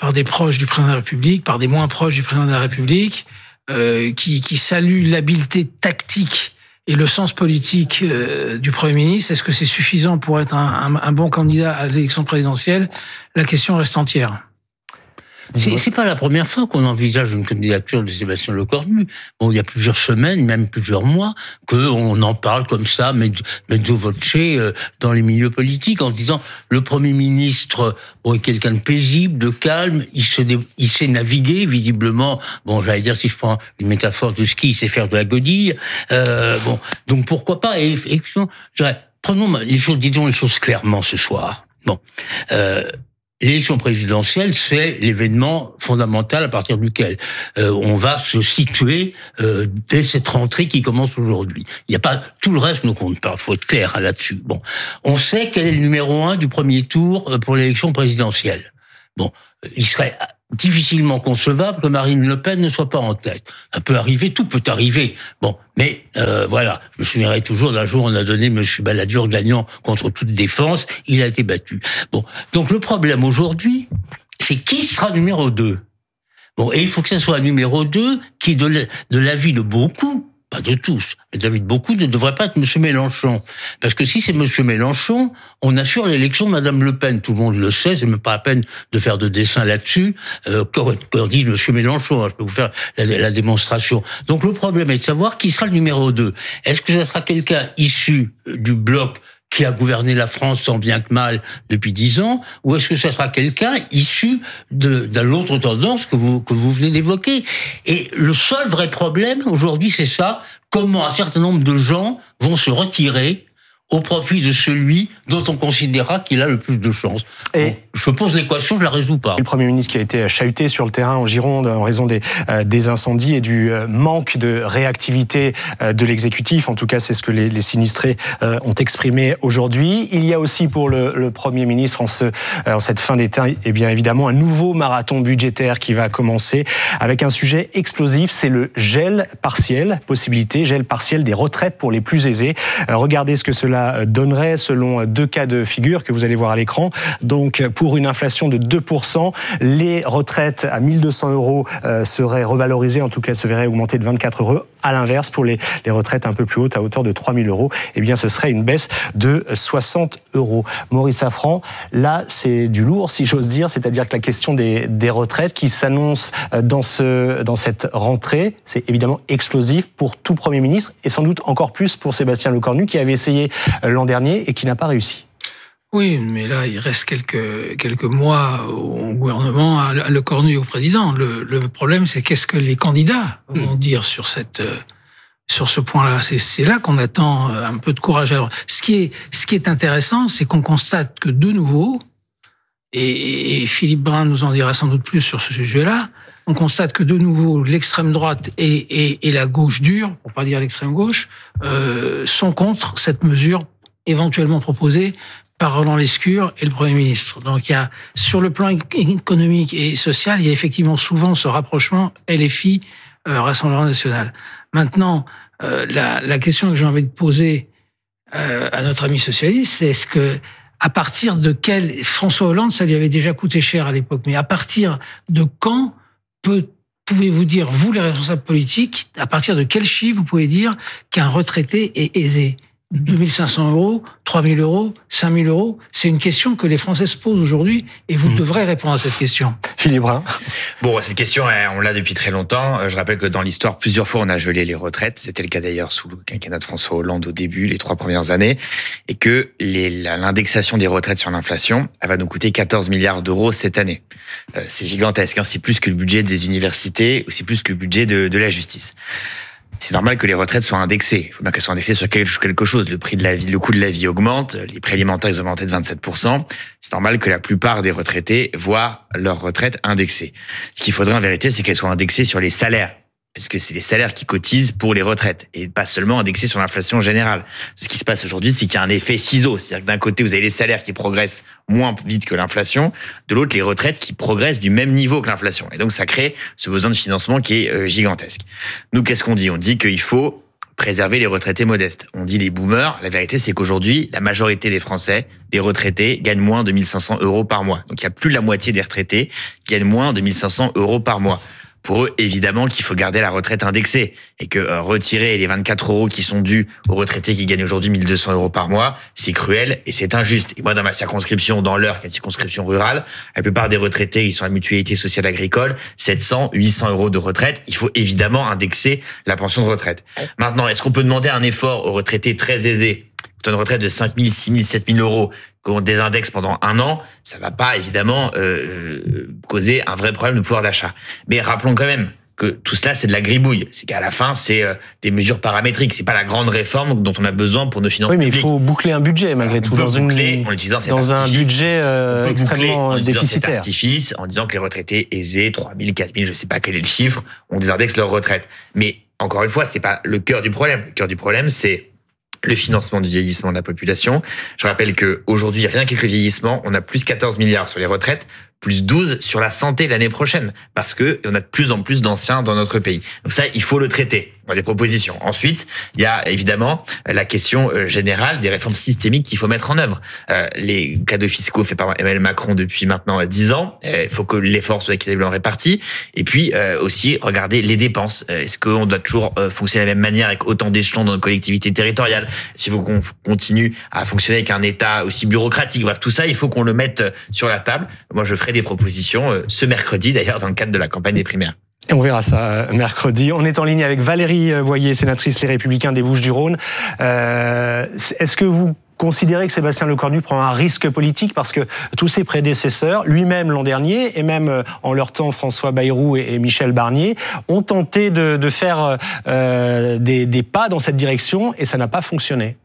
par des proches du président de la République, par des moins proches du président de la République, euh, qui, qui saluent l'habileté tactique et le sens politique euh, du Premier ministre. Est-ce que c'est suffisant pour être un, un, un bon candidat à l'élection présidentielle? La question reste entière. C'est, c'est pas la première fois qu'on envisage une candidature de Sébastien Lecornu. Bon, il y a plusieurs semaines, même plusieurs mois, qu'on en parle comme ça, mais mezzo voce, euh, dans les milieux politiques, en disant le Premier ministre bon, est quelqu'un de paisible, de calme, il sait, il sait naviguer, visiblement. Bon, j'allais dire, si je prends une métaphore de ski, il sait faire de la godille. Euh, bon, donc pourquoi pas? Et, et je dirais, prenons les choses, disons les choses clairement ce soir. Bon. Euh, L'élection présidentielle, c'est l'événement fondamental à partir duquel euh, on va se situer euh, dès cette rentrée qui commence aujourd'hui. Il n'y a pas tout le reste ne compte pas. Il faut être clair hein, là-dessus. Bon, on sait quel est le numéro un du premier tour pour l'élection présidentielle. Bon, il serait difficilement concevable que Marine Le Pen ne soit pas en tête. Ça peut arriver, tout peut arriver. Bon, mais euh, voilà, je me souviendrai toujours d'un jour, on a donné M. Balladur gagnant contre toute défense, il a été battu. Bon, donc le problème aujourd'hui, c'est qui sera numéro deux. Bon, et il faut que ce soit un numéro deux qui, de l'avis de beaucoup, pas de tous, mais de l'avis de beaucoup, ne devrait pas être M. Mélenchon. Parce que si c'est M. Mélenchon, on assure l'élection de Mme Le Pen. Tout le monde le sait, c'est même pas la peine de faire de dessin là-dessus. Euh, quand, quand on dit M. Mélenchon, hein, je peux vous faire la, la démonstration. Donc le problème est de savoir qui sera le numéro deux. Est-ce que ça sera quelqu'un issu du bloc qui a gouverné la France tant bien que mal depuis dix ans, ou est-ce que ça sera quelqu'un issu de, de l'autre tendance que vous, que vous venez d'évoquer? Et le seul vrai problème aujourd'hui, c'est ça, comment un certain nombre de gens vont se retirer au profit de celui dont on considérera qu'il a le plus de chances. Et bon, je pose l'équation, je la résous pas. Le Premier ministre qui a été chahuté sur le terrain en Gironde en raison des, euh, des incendies et du euh, manque de réactivité euh, de l'exécutif. En tout cas, c'est ce que les, les sinistrés euh, ont exprimé aujourd'hui. Il y a aussi pour le, le Premier ministre en, ce, euh, en cette fin d'été, eh bien évidemment, un nouveau marathon budgétaire qui va commencer avec un sujet explosif, c'est le gel partiel, possibilité, gel partiel des retraites pour les plus aisés. Euh, regardez ce que cela donnerait selon deux cas de figure que vous allez voir à l'écran. Donc, pour une inflation de deux pour cent, les retraites à mille deux cents euros euh, seraient revalorisées, en tout cas, se verraient augmenter de vingt-quatre euros. À l'inverse, pour les, les retraites un peu plus hautes, à hauteur de trois mille euros, eh bien, ce serait une baisse de soixante euros. Maurice Safran, là, c'est du lourd, si j'ose dire, c'est-à-dire que la question des, des retraites qui s'annonce dans, ce, dans cette rentrée, c'est évidemment explosif pour tout Premier ministre et sans doute encore plus pour Sébastien Lecornu qui avait essayé l'an dernier et qui n'a pas réussi. Oui, mais là, il reste quelques, quelques mois au gouvernement, à Lecornu et au président. Le, le problème, c'est qu'est-ce que les candidats vont dire sur cette, sur ce point-là. C'est, c'est là qu'on attend un peu de courage. Alors, ce qui est, ce qui est intéressant, c'est qu'on constate que de nouveau, et, et Philippe Brun nous en dira sans doute plus sur ce sujet-là, on constate que de nouveau, l'extrême droite et, et, et la gauche dure, pour pas dire l'extrême gauche, euh, sont contre cette mesure éventuellement proposée par Roland Lescure et le Premier ministre. Donc, il y a, sur le plan économique et social, il y a effectivement souvent ce rapprochement L F I, euh, Rassemblement National. Maintenant, euh, la, la question que j'ai envie de poser euh, à notre ami socialiste, c'est est-ce que, à partir de quel, François Hollande, ça lui avait déjà coûté cher à l'époque, mais à partir de quand peut, pouvez-vous dire, vous les responsables politiques, à partir de quel chiffre vous pouvez dire qu'un retraité est aisé? deux mille cinq cents euros, trois mille euros, cinq mille euros, c'est une question que les Français se posent aujourd'hui et vous mmh. devrez répondre à cette question. Philippe Brun. Bon, cette question, on l'a depuis très longtemps. Je rappelle que dans l'histoire, plusieurs fois, on a gelé les retraites. C'était le cas d'ailleurs sous le quinquennat de François Hollande au début, les trois premières années. Et que les, l'indexation des retraites sur l'inflation, elle va nous coûter quatorze milliards d'euros cette année. Euh, c'est gigantesque, hein. C'est plus que le budget des universités, aussi plus que le budget de, de la justice. C'est normal que les retraites soient indexées. Il faut bien qu'elles soient indexées sur quelque chose. Le prix de la vie, le coût de la vie augmente, les prix alimentaires ils ont augmenté de vingt-sept pour cent. C'est normal que la plupart des retraités voient leur retraite indexée. Ce qu'il faudrait en vérité, c'est qu'elles soient indexées sur les salaires. Puisque c'est les salaires qui cotisent pour les retraites et pas seulement indexés sur l'inflation générale. Ce qui se passe aujourd'hui, c'est qu'il y a un effet ciseau. C'est-à-dire que d'un côté, vous avez les salaires qui progressent moins vite que l'inflation, de l'autre, les retraites qui progressent du même niveau que l'inflation. Et donc, ça crée ce besoin de financement qui est gigantesque. Nous, qu'est-ce qu'on dit? On dit qu'il faut préserver les retraités modestes. On dit les boomers, la vérité c'est qu'aujourd'hui, la majorité des Français, des retraités, gagnent moins de mille cinq cents euros par mois. Donc il y a plus de la moitié des retraités qui gagnent moins de mille cinq cents euros par mois. Pour eux, évidemment qu'il faut garder la retraite indexée et que euh, retirer les vingt-quatre euros qui sont dus aux retraités qui gagnent aujourd'hui mille deux cents euros par mois, c'est cruel et c'est injuste. Et moi, dans ma circonscription, dans l'Eure, qui est une circonscription rurale, la plupart des retraités, ils sont à la mutualité sociale agricole, sept cents, huit cents euros de retraite. Il faut évidemment indexer la pension de retraite. Maintenant, est-ce qu'on peut demander un effort aux retraités très aisés? Une retraite de cinq mille, six mille, sept mille euros qu'on désindexe pendant un an, ça va pas évidemment euh, causer un vrai problème de pouvoir d'achat. Mais rappelons quand même que tout cela, c'est de la gribouille. C'est qu'à la fin, c'est euh, des mesures paramétriques. C'est pas la grande réforme dont on a besoin pour nos finances publiques. Oui, mais publiques. il faut boucler un budget malgré tout. Dans, boucler, une, en utilisant cet dans artifice. un budget euh, extrêmement en déficitaire. Cet artifice, en disant que les retraités aisés, trois mille, quatre mille, je sais pas quel est le chiffre, on désindexe leur retraite. Mais encore une fois, c'est pas le cœur du problème. Le cœur du problème, c'est le financement du vieillissement de la population. Je rappelle que aujourd'hui, rien qu'avec le vieillissement, on a plus quatorze milliards sur les retraites, plus douze sur la santé l'année prochaine, parce que on a de plus en plus d'anciens dans notre pays. Donc ça, il faut le traiter. On a des propositions. Ensuite, il y a évidemment la question générale des réformes systémiques qu'il faut mettre en œuvre. Euh, les cadeaux fiscaux faits par Emmanuel Macron depuis maintenant dix ans, il faut que l'effort soit équitablement réparti. Et puis euh, aussi regarder les dépenses. Est-ce qu'on doit toujours euh, fonctionner de la même manière avec autant d'échelons dans nos collectivités territoriales? S'il faut qu'on continue à fonctionner avec un État aussi bureaucratique, bref, tout ça, il faut qu'on le mette sur la table. Moi, je ferai des propositions euh, ce mercredi, d'ailleurs, dans le cadre de la campagne des primaires. Et on verra ça mercredi. On est en ligne avec Valérie Boyer, sénatrice Les Républicains des Bouches-du-Rhône. Euh, est-ce que vous considérez que Sébastien Lecornu prend un risque politique parce que tous ses prédécesseurs, lui-même l'an dernier, et même en leur temps François Bayrou et Michel Barnier, ont tenté de, de faire euh, des, des pas dans cette direction et ça n'a pas fonctionné?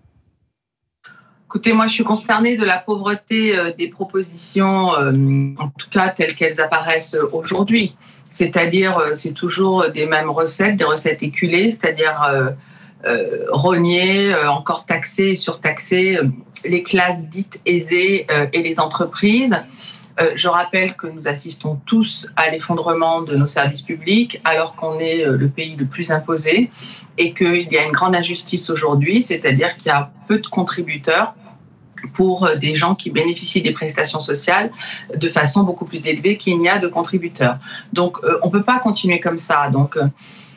Écoutez, moi, je suis consternée de la pauvreté euh, des propositions, euh, en tout cas telles qu'elles apparaissent aujourd'hui. C'est-à-dire, euh, c'est toujours des mêmes recettes, des recettes éculées, c'est-à-dire euh, euh, rogner, euh, encore taxer, surtaxer euh, les classes dites aisées euh, et les entreprises. Euh, je rappelle que nous assistons tous à l'effondrement de nos services publics alors qu'on est euh, le pays le plus imposé et qu'il y a une grande injustice aujourd'hui, c'est-à-dire qu'il y a peu de contributeurs pour des gens qui bénéficient des prestations sociales de façon beaucoup plus élevée qu'il n'y a de contributeurs. Donc, euh, on ne peut pas continuer comme ça. Donc, euh,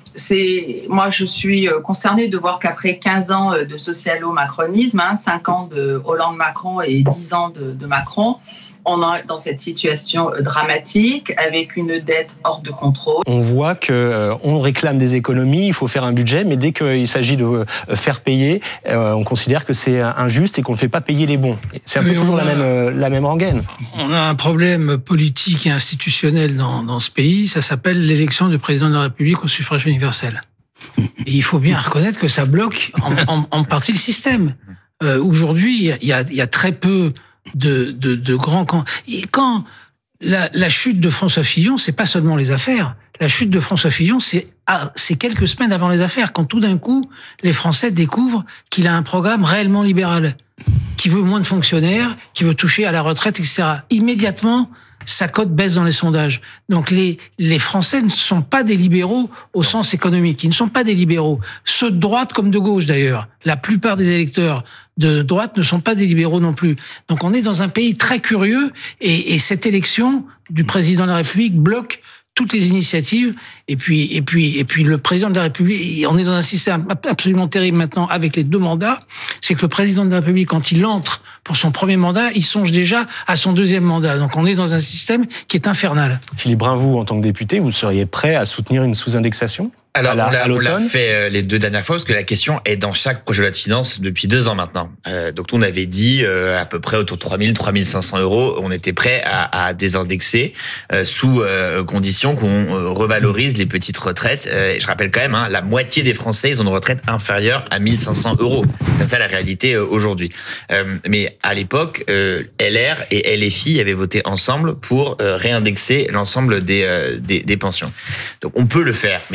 c'est, moi, je suis consternée de voir qu'après quinze ans de socialo-macronisme, hein, cinq ans de Hollande-Macron et dix ans de, de Macron, on est dans cette situation dramatique avec une dette hors de contrôle. On voit qu'on euh, réclame des économies, il faut faire un budget, mais dès qu'il s'agit de euh, faire payer, euh, on considère que c'est injuste et qu'on ne fait pas payer les bons. C'est un mais peu toujours a, la même, euh, la même rengaine. On a un problème politique et institutionnel dans, dans ce pays, ça s'appelle l'élection du président de la République au suffrage universel. Et il faut bien reconnaître que ça bloque en, en, en partie le système. Euh, aujourd'hui, il y a, y a très peu de, de, de grands camps. Et quand la, la chute de François Fillon, c'est pas seulement les affaires. La chute de François Fillon, c'est, ah, c'est quelques semaines avant les affaires, quand tout d'un coup, les Français découvrent qu'il a un programme réellement libéral, qui veut moins de fonctionnaires, qui veut toucher à la retraite, et cetera. Immédiatement, sa cote baisse dans les sondages. Donc les, les Français ne sont pas des libéraux au sens économique. Ils ne sont pas des libéraux. Ceux de droite comme de gauche d'ailleurs. La plupart des électeurs de droite ne sont pas des libéraux non plus. Donc on est dans un pays très curieux et, et cette élection du président de la République bloque toutes les initiatives, et puis, et puis, et puis le président de la République, on est dans un système absolument terrible maintenant avec les deux mandats, c'est que le président de la République, quand il entre pour son premier mandat, il songe déjà à son deuxième mandat. Donc on est dans un système qui est infernal. Philippe Brun, vous, en tant que député, vous seriez prêt à soutenir une sous-indexation ? Alors, la, on, l'a, on l'a fait les deux dernières fois parce que la question est dans chaque projet de loi de finances depuis deux ans maintenant. Euh, donc, on avait dit euh, à peu près autour de trois mille, trois mille cinq cents euros, on était prêt à, à désindexer euh, sous euh, condition qu'on euh, revalorise les petites retraites. Euh, je rappelle quand même, hein, la moitié des Français, ils ont une retraite inférieure à mille cinq cents euros. Comme ça, la réalité euh, aujourd'hui. Euh, mais à l'époque, euh, L R et L F I avaient voté ensemble pour euh, réindexer l'ensemble des, euh, des, des pensions. Donc, on peut le faire, mais il faut le faire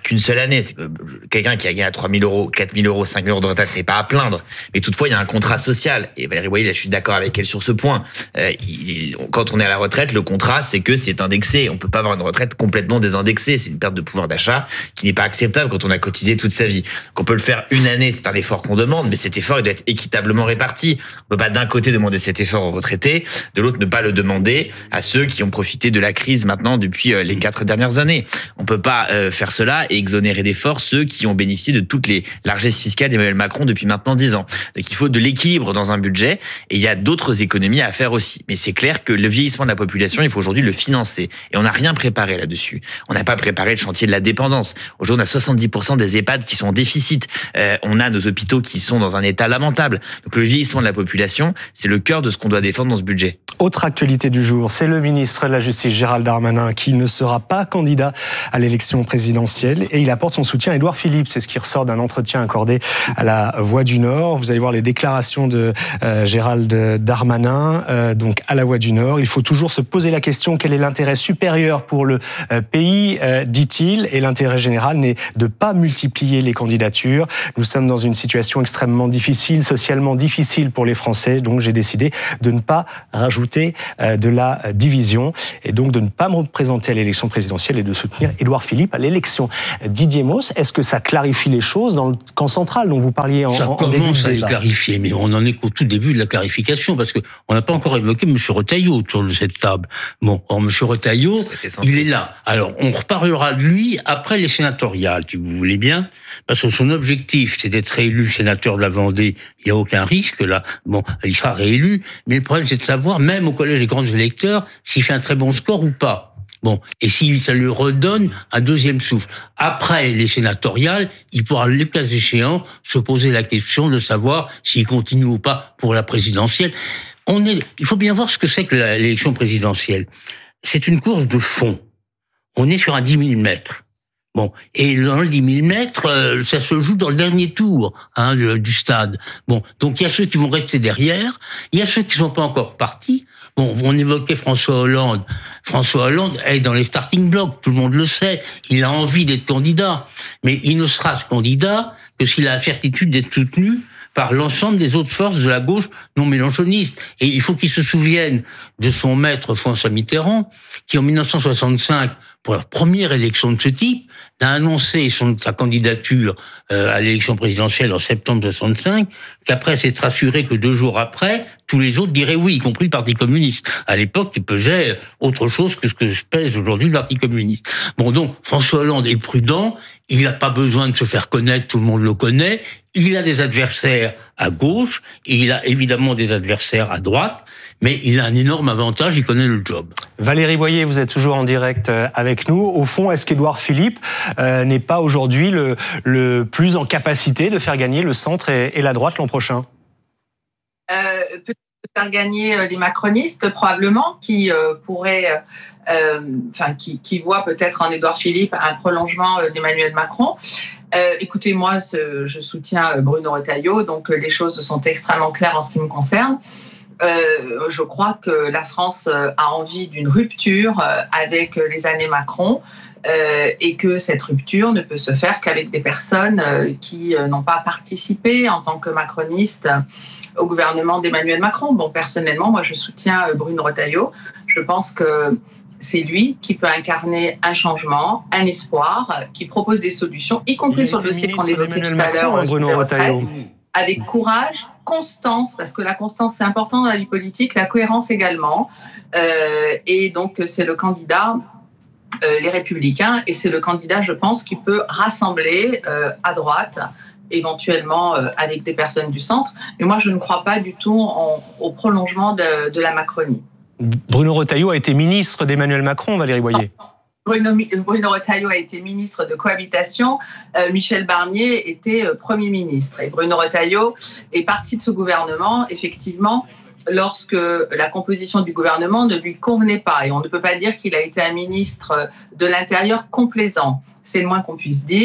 qu'une seule année. C'est que quelqu'un qui a gagné à trois mille euros, quatre mille euros, cinq mille euros de retraite n'est pas à plaindre. Mais toutefois, il y a un contrat social. Et Valérie Boyer, là, je suis d'accord avec elle sur ce point. Euh, il, quand on est à la retraite, le contrat, c'est que c'est indexé. On peut pas avoir une retraite complètement désindexée. C'est une perte de pouvoir d'achat qui n'est pas acceptable quand on a cotisé toute sa vie. Donc on peut le faire une année, c'est un effort qu'on demande, mais cet effort, il doit être équitablement réparti. On peut pas d'un côté demander cet effort aux retraités, de l'autre ne pas le demander à ceux qui ont profité de la crise maintenant depuis les quatre dernières années. On peut pas euh, faire cela et exonérer d'efforts ceux qui ont bénéficié de toutes les largesses fiscales d'Emmanuel Macron depuis maintenant dix ans. Donc il faut de l'équilibre dans un budget et il y a d'autres économies à faire aussi. Mais c'est clair que le vieillissement de la population, il faut aujourd'hui le financer. Et on n'a rien préparé là-dessus. On n'a pas préparé le chantier de la dépendance. Aujourd'hui, on a soixante-dix pour cent des EHPAD qui sont en déficit. Euh, on a nos hôpitaux qui sont dans un état lamentable. Donc le vieillissement de la population, c'est le cœur de ce qu'on doit défendre dans ce budget. Autre actualité du jour, c'est le ministre de la Justice, Gérald Darmanin, qui ne sera pas candidat à l'élection présidentielle et il apporte son soutien à Édouard Philippe. C'est ce qui ressort d'un entretien accordé à la Voix du Nord. Vous allez voir les déclarations de euh, Gérald Darmanin, euh, donc à la Voix du Nord. Il faut toujours se poser la question, quel est l'intérêt supérieur pour le euh, pays, euh, dit-il, et l'intérêt général n'est de pas multiplier les candidatures. Nous sommes dans une situation extrêmement difficile, socialement difficile pour les Français, donc j'ai décidé de ne pas rajouter de la division et donc de ne pas me représenter à l'élection présidentielle et de soutenir Édouard Philippe à l'élection. Didier Mauss, est-ce que ça clarifie les choses dans le camp central dont vous parliez en, ça en début de débat ? Ça commence à les clarifier, mais on n'en est qu'au tout début de la clarification parce qu'on n'a pas encore évoqué M. Retailleau autour de cette table. Bon, or M. Retailleau, il est là. Alors, on reparlera de lui après les sénatoriales, si vous voulez bien, parce que son objectif, c'est d'être réélu sénateur de la Vendée. Il n'y a aucun risque, là. Bon, il sera réélu, mais le problème, c'est de savoir, même au collège des grands électeurs, s'il fait un très bon score ou pas. Bon, et si ça lui redonne un deuxième souffle. Après les sénatoriales, il pourra, le cas échéant, se poser la question de savoir s'il continue ou pas pour la présidentielle. On est, il faut bien voir ce que c'est que l'élection présidentielle. C'est une course de fond. On est sur un dix mille mètres. Bon, et dans le dix mille mètres, euh, ça se joue dans le dernier tour hein, du, du stade. Bon, donc il y a ceux qui vont rester derrière, il y a ceux qui sont pas encore partis. Bon, on évoquait François Hollande. François Hollande est dans les starting blocks, tout le monde le sait. Il a envie d'être candidat, mais il ne sera ce candidat que s'il a la certitude d'être soutenu par l'ensemble des autres forces de la gauche non mélenchoniste. Et il faut qu'il se souvienne de son maître François Mitterrand, qui en dix-neuf cent soixante-cinq, pour la première élection de ce type, a annoncé son, sa candidature euh, à l'élection présidentielle en septembre soixante-cinq, qu'après s'être assuré que deux jours après, tous les autres diraient oui, y compris le Parti communiste. À l'époque, il pesait autre chose que ce que pèse aujourd'hui le Parti communiste. Bon, donc, François Hollande est prudent, il n'a pas besoin de se faire connaître, tout le monde le connaît, il a des adversaires à gauche, et il a évidemment des adversaires à droite, mais il a un énorme avantage, il connaît le job. Valérie Boyer, vous êtes toujours en direct avec nous. Au fond, est-ce qu'Édouard Philippe euh, n'est pas aujourd'hui le, le plus en capacité de faire gagner le centre et, et la droite l'an prochain ? euh, Peut-être faire gagner les macronistes, probablement, qui euh, pourraient... Euh, enfin, qui, qui voient peut-être en Édouard Philippe un prolongement d'Emmanuel Macron. Euh, écoutez, moi, ce, je soutiens Bruno Retailleau, donc les choses sont extrêmement claires en ce qui me concerne. Euh, je crois que la France a envie d'une rupture avec les années Macron euh, et que cette rupture ne peut se faire qu'avec des personnes qui n'ont pas participé en tant que macronistes au gouvernement d'Emmanuel Macron. Bon, personnellement, moi, je soutiens Bruno Retailleau. Je pense que c'est lui qui peut incarner un changement, un espoir, qui propose des solutions, y compris sur le dossier qu'on évoquait tout à l'heure, Bruno Retailleau. Avec courage, constance, parce que la constance, c'est important dans la vie politique, la cohérence également. Euh, et donc, c'est le candidat, euh, les Républicains, et c'est le candidat, je pense, qui peut rassembler euh, à droite, éventuellement euh, avec des personnes du centre. Mais moi, je ne crois pas du tout en, au prolongement de, de la Macronie. Bruno Retailleau a été ministre d'Emmanuel Macron, Valérie Boyer. Bruno, Bruno Retailleau a été ministre de cohabitation, euh, Michel Barnier était euh, Premier ministre. Et Bruno Retailleau est parti de ce gouvernement, effectivement, lorsque la composition du gouvernement ne lui convenait pas. Et on ne peut pas dire qu'il a été un ministre de l'Intérieur complaisant. C'est le moins qu'on puisse dire.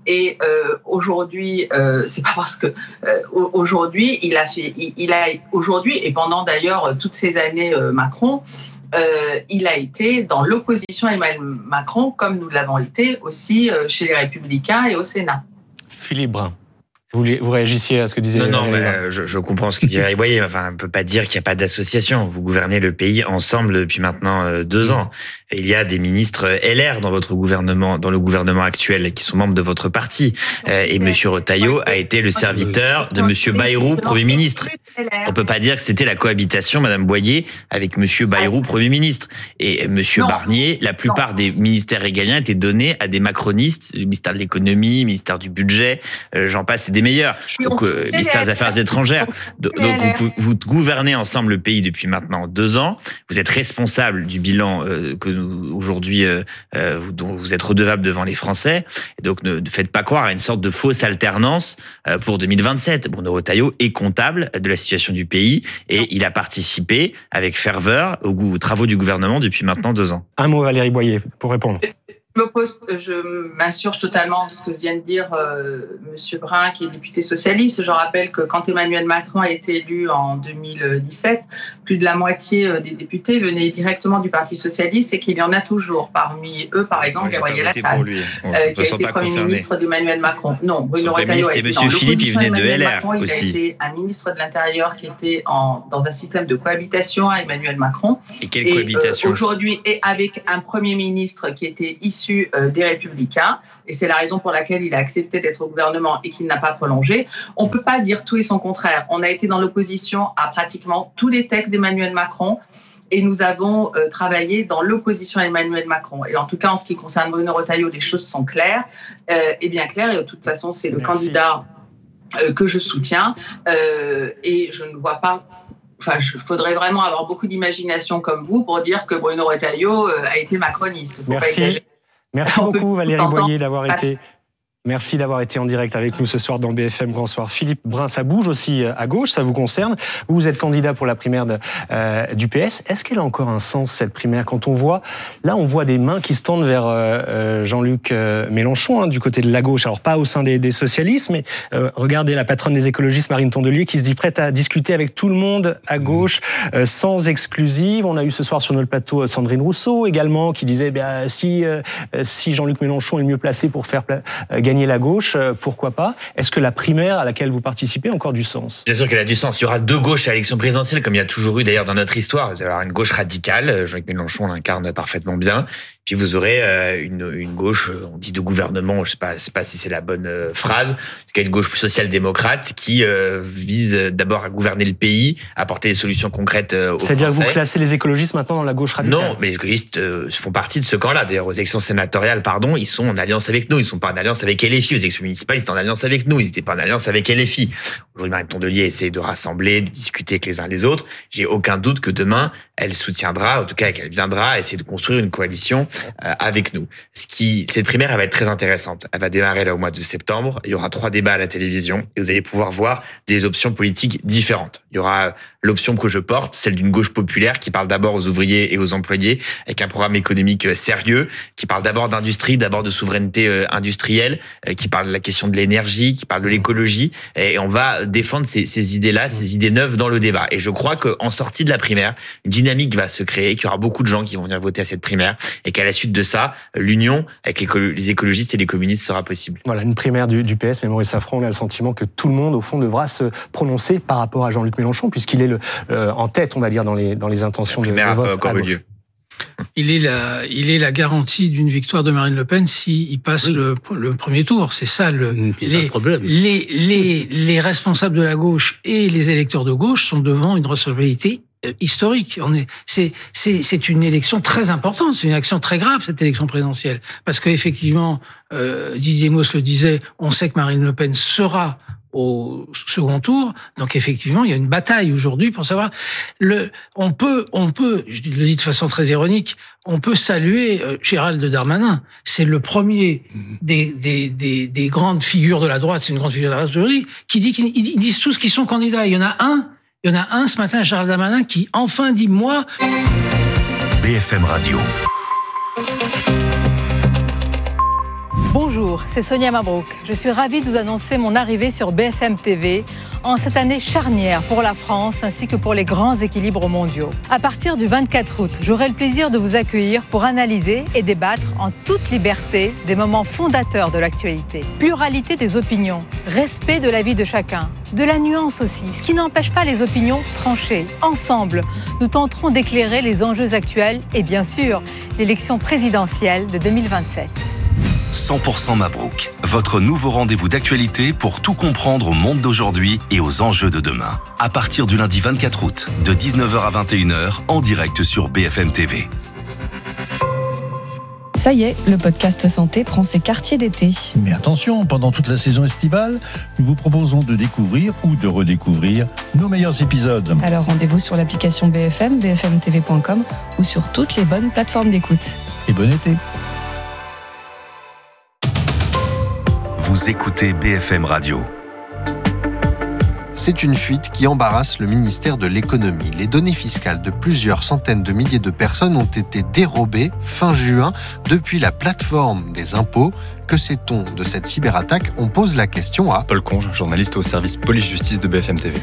Et euh, aujourd'hui, euh, c'est pas parce que euh, aujourd'hui il a fait, il, il a aujourd'hui et pendant d'ailleurs toutes ces années euh, Macron, euh, il a été dans l'opposition à Emmanuel Macron, comme nous l'avons été aussi euh, chez les Républicains et au Sénat. Philippe Brun. Vous, vous réagissiez à ce que disait... Non, non, mais je, je comprends ce que dit Valérie Boyer. Enfin, on ne peut pas dire qu'il n'y a pas d'association. Vous gouvernez le pays ensemble depuis maintenant euh, deux ans. Et il y a des ministres L R dans votre gouvernement, dans le gouvernement actuel, qui sont membres de votre parti. Euh, et Monsieur Retailleau a été le serviteur de Monsieur Bayrou, Premier ministre. On ne peut pas dire que c'était la cohabitation, Madame Boyer, avec Monsieur Bayrou, Premier ministre. Et Monsieur non. Barnier, la plupart non. des ministères régaliens étaient donnés à des macronistes, le ministère de l'économie, le ministère du budget, euh, j'en passe, et des meilleurs. Donc, euh, ministère des Affaires étrangères. Donc, vous, vous gouvernez ensemble le pays depuis maintenant deux ans. Vous êtes responsable du bilan euh, que nous, aujourd'hui, euh, euh, dont vous êtes redevable devant les Français. Et donc, ne, ne faites pas croire à une sorte de fausse alternance euh, pour deux mille vingt-sept. Bruno Retailleau est comptable de la situation du pays et non. il a participé avec ferveur aux, aux travaux du gouvernement depuis maintenant deux ans. Un mot, Valérie Boyer, pour répondre. Je m'oppose, je m'insurge totalement de ce que vient de dire euh, Monsieur Brun, qui est député socialiste. Je rappelle que quand Emmanuel Macron a été élu en deux mille dix-sept, plus de la moitié des députés venaient directement du Parti socialiste et qu'il y en a toujours. Parmi eux, par exemple, Gabriel Attal, euh, qui a été Premier concerné. ministre d'Emmanuel Macron. Non, Bruno Retailleau et Monsieur Philippe, il venait de L R Macron, aussi. Il a été un ministre de l'Intérieur qui était en, dans un système de cohabitation à Emmanuel Macron. Et quelle et, cohabitation euh, aujourd'hui, et avec un Premier ministre qui était issu des Républicains, et c'est la raison pour laquelle il a accepté d'être au gouvernement et qu'il n'a pas prolongé. On ne peut pas dire tout et son contraire. On a été dans l'opposition à pratiquement tous les textes d'Emmanuel Macron et nous avons euh, travaillé dans l'opposition à Emmanuel Macron. Et en tout cas, en ce qui concerne Bruno Retailleau, les choses sont claires euh, et bien claires. Et de toute façon, c'est le Merci. candidat euh, que je soutiens euh, et je ne vois pas... Enfin, il faudrait vraiment avoir beaucoup d'imagination comme vous pour dire que Bruno Retailleau euh, a été macroniste. Faut Merci. Pas Merci beaucoup Valérie Boyer d'avoir été... Merci d'avoir été en direct avec nous ce soir dans B F M Grand Soir. Philippe Brun, ça bouge aussi à gauche, ça vous concerne. Vous êtes candidat pour la primaire de, euh, du P S. Est-ce qu'elle a encore un sens, cette primaire, quand on voit... Là, on voit des mains qui se tendent vers euh, Jean-Luc euh, Mélenchon, hein, du côté de la gauche. Alors, pas au sein des, des socialistes, mais euh, regardez la patronne des écologistes, Marine Tondelier, qui se dit prête à discuter avec tout le monde à gauche, euh, sans exclusive. On a eu ce soir sur notre plateau Sandrine Rousseau, également, qui disait bah, si, euh, si Jean-Luc Mélenchon est le mieux placé pour faire euh, gagner la gauche, pourquoi pas? Est-ce que la primaire à laquelle vous participez a encore du sens? Bien sûr qu'elle a du sens. Il y aura deux gauches à l'élection présidentielle, comme il y a toujours eu d'ailleurs dans notre histoire. Vous allez avoir une gauche radicale, Jean-Luc Mélenchon l'incarne parfaitement bien. Puis vous aurez une, une gauche, on dit de gouvernement, je sais pas, je sais pas si c'est la bonne phrase, une gauche plus social-démocrate qui euh, vise d'abord à gouverner le pays, à apporter des solutions concrètes aux Français. C'est-à-dire que vous classez les écologistes maintenant dans la gauche radicale? Non, mais les écologistes euh, font partie de ce camp-là. D'ailleurs, aux élections sénatoriales, pardon, ils sont en alliance avec nous. Ils sont pas en alliance avec L F I. Aux élections municipales, ils étaient en alliance avec nous. Ils n'étaient pas en alliance avec L F I. Aujourd'hui, Marine Tondelier essaie de rassembler, de discuter avec les uns les autres. J'ai aucun doute que demain, elle soutiendra, en tout cas qu'elle viendra essayer de construire une coalition euh, avec nous. Ce qui, cette primaire, elle va être très intéressante. Elle va démarrer là au mois de septembre. Il y aura trois débats à la télévision et vous allez pouvoir voir des options politiques différentes. Il y aura l'option que je porte, celle d'une gauche populaire qui parle d'abord aux ouvriers et aux employés avec un programme économique sérieux, qui parle d'abord d'industrie, d'abord de souveraineté industrielle, qui parle de la question de l'énergie, qui parle de l'écologie. Et on va défendre ces, ces idées-là, ces idées neuves dans le débat. Et je crois qu'en sortie de la primaire, une dynamique va se créer, qu'il y aura beaucoup de gens qui vont venir voter à cette primaire et qu'à la suite de ça, l'union avec les écologistes et les communistes sera possible. Voilà, une primaire du, du P S, mais Maurice Safran, on a le sentiment que tout le monde, au fond, devra se prononcer par rapport à Jean-Luc Mélenchon, puisqu'il est le, euh, en tête, on va dire, dans les, dans les intentions de, de vote. Encore eu lieu. Il est la, il est la garantie d'une victoire de Marine Le Pen s'il passe oui. le, le premier tour. C'est ça le, les, problème. Les, les, les responsables de la gauche et les électeurs de gauche sont devant une responsabilité historique. On est, c'est, c'est, c'est une élection très importante, c'est une élection très grave, cette élection présidentielle. Parce qu'effectivement, euh, Didier Mauss le disait, on sait que Marine Le Pen sera au second tour. Donc effectivement, il y a une bataille aujourd'hui pour savoir le. On peut, on peut, je le dis de façon très ironique, on peut saluer euh, Gérald Darmanin. C'est le premier des, des des des grandes figures de la droite. C'est une grande figure de la droite qui dit qu'ils ils disent tous qu'ils sont candidats. Il y en a un, il y en a un ce matin, Gérald Darmanin, qui enfin dit moi. B F M Radio. Bonjour, c'est Sonia Mabrouk. Je suis ravie de vous annoncer mon arrivée sur B F M T V en cette année charnière pour la France ainsi que pour les grands équilibres mondiaux. À partir du vingt-quatre août, j'aurai le plaisir de vous accueillir pour analyser et débattre en toute liberté des moments fondateurs de l'actualité. Pluralité des opinions, respect de la vie de chacun, de la nuance aussi, ce qui n'empêche pas les opinions tranchées. Ensemble, nous tenterons d'éclairer les enjeux actuels et bien sûr, l'élection présidentielle de deux mille vingt-sept. cent pour cent Mabrouk, votre nouveau rendez-vous d'actualité pour tout comprendre au monde d'aujourd'hui et aux enjeux de demain. À partir du lundi vingt-quatre août, de dix-neuf heures à vingt et une heures, en direct sur B F M T V. Ça y est, le podcast santé prend ses quartiers d'été. Mais attention, pendant toute la saison estivale, nous vous proposons de découvrir ou de redécouvrir nos meilleurs épisodes. Alors rendez-vous sur l'application B F M, b f m t v point com ou sur toutes les bonnes plateformes d'écoute. Et bon été. Vous écoutez B F M Radio. C'est une fuite qui embarrasse le ministère de l'économie. Les données fiscales de plusieurs centaines de milliers de personnes ont été dérobées fin juin depuis la plateforme des impôts. Que sait-on de cette cyberattaque ? On pose la question à Paul Conge, journaliste au service police-justice de B F M T V.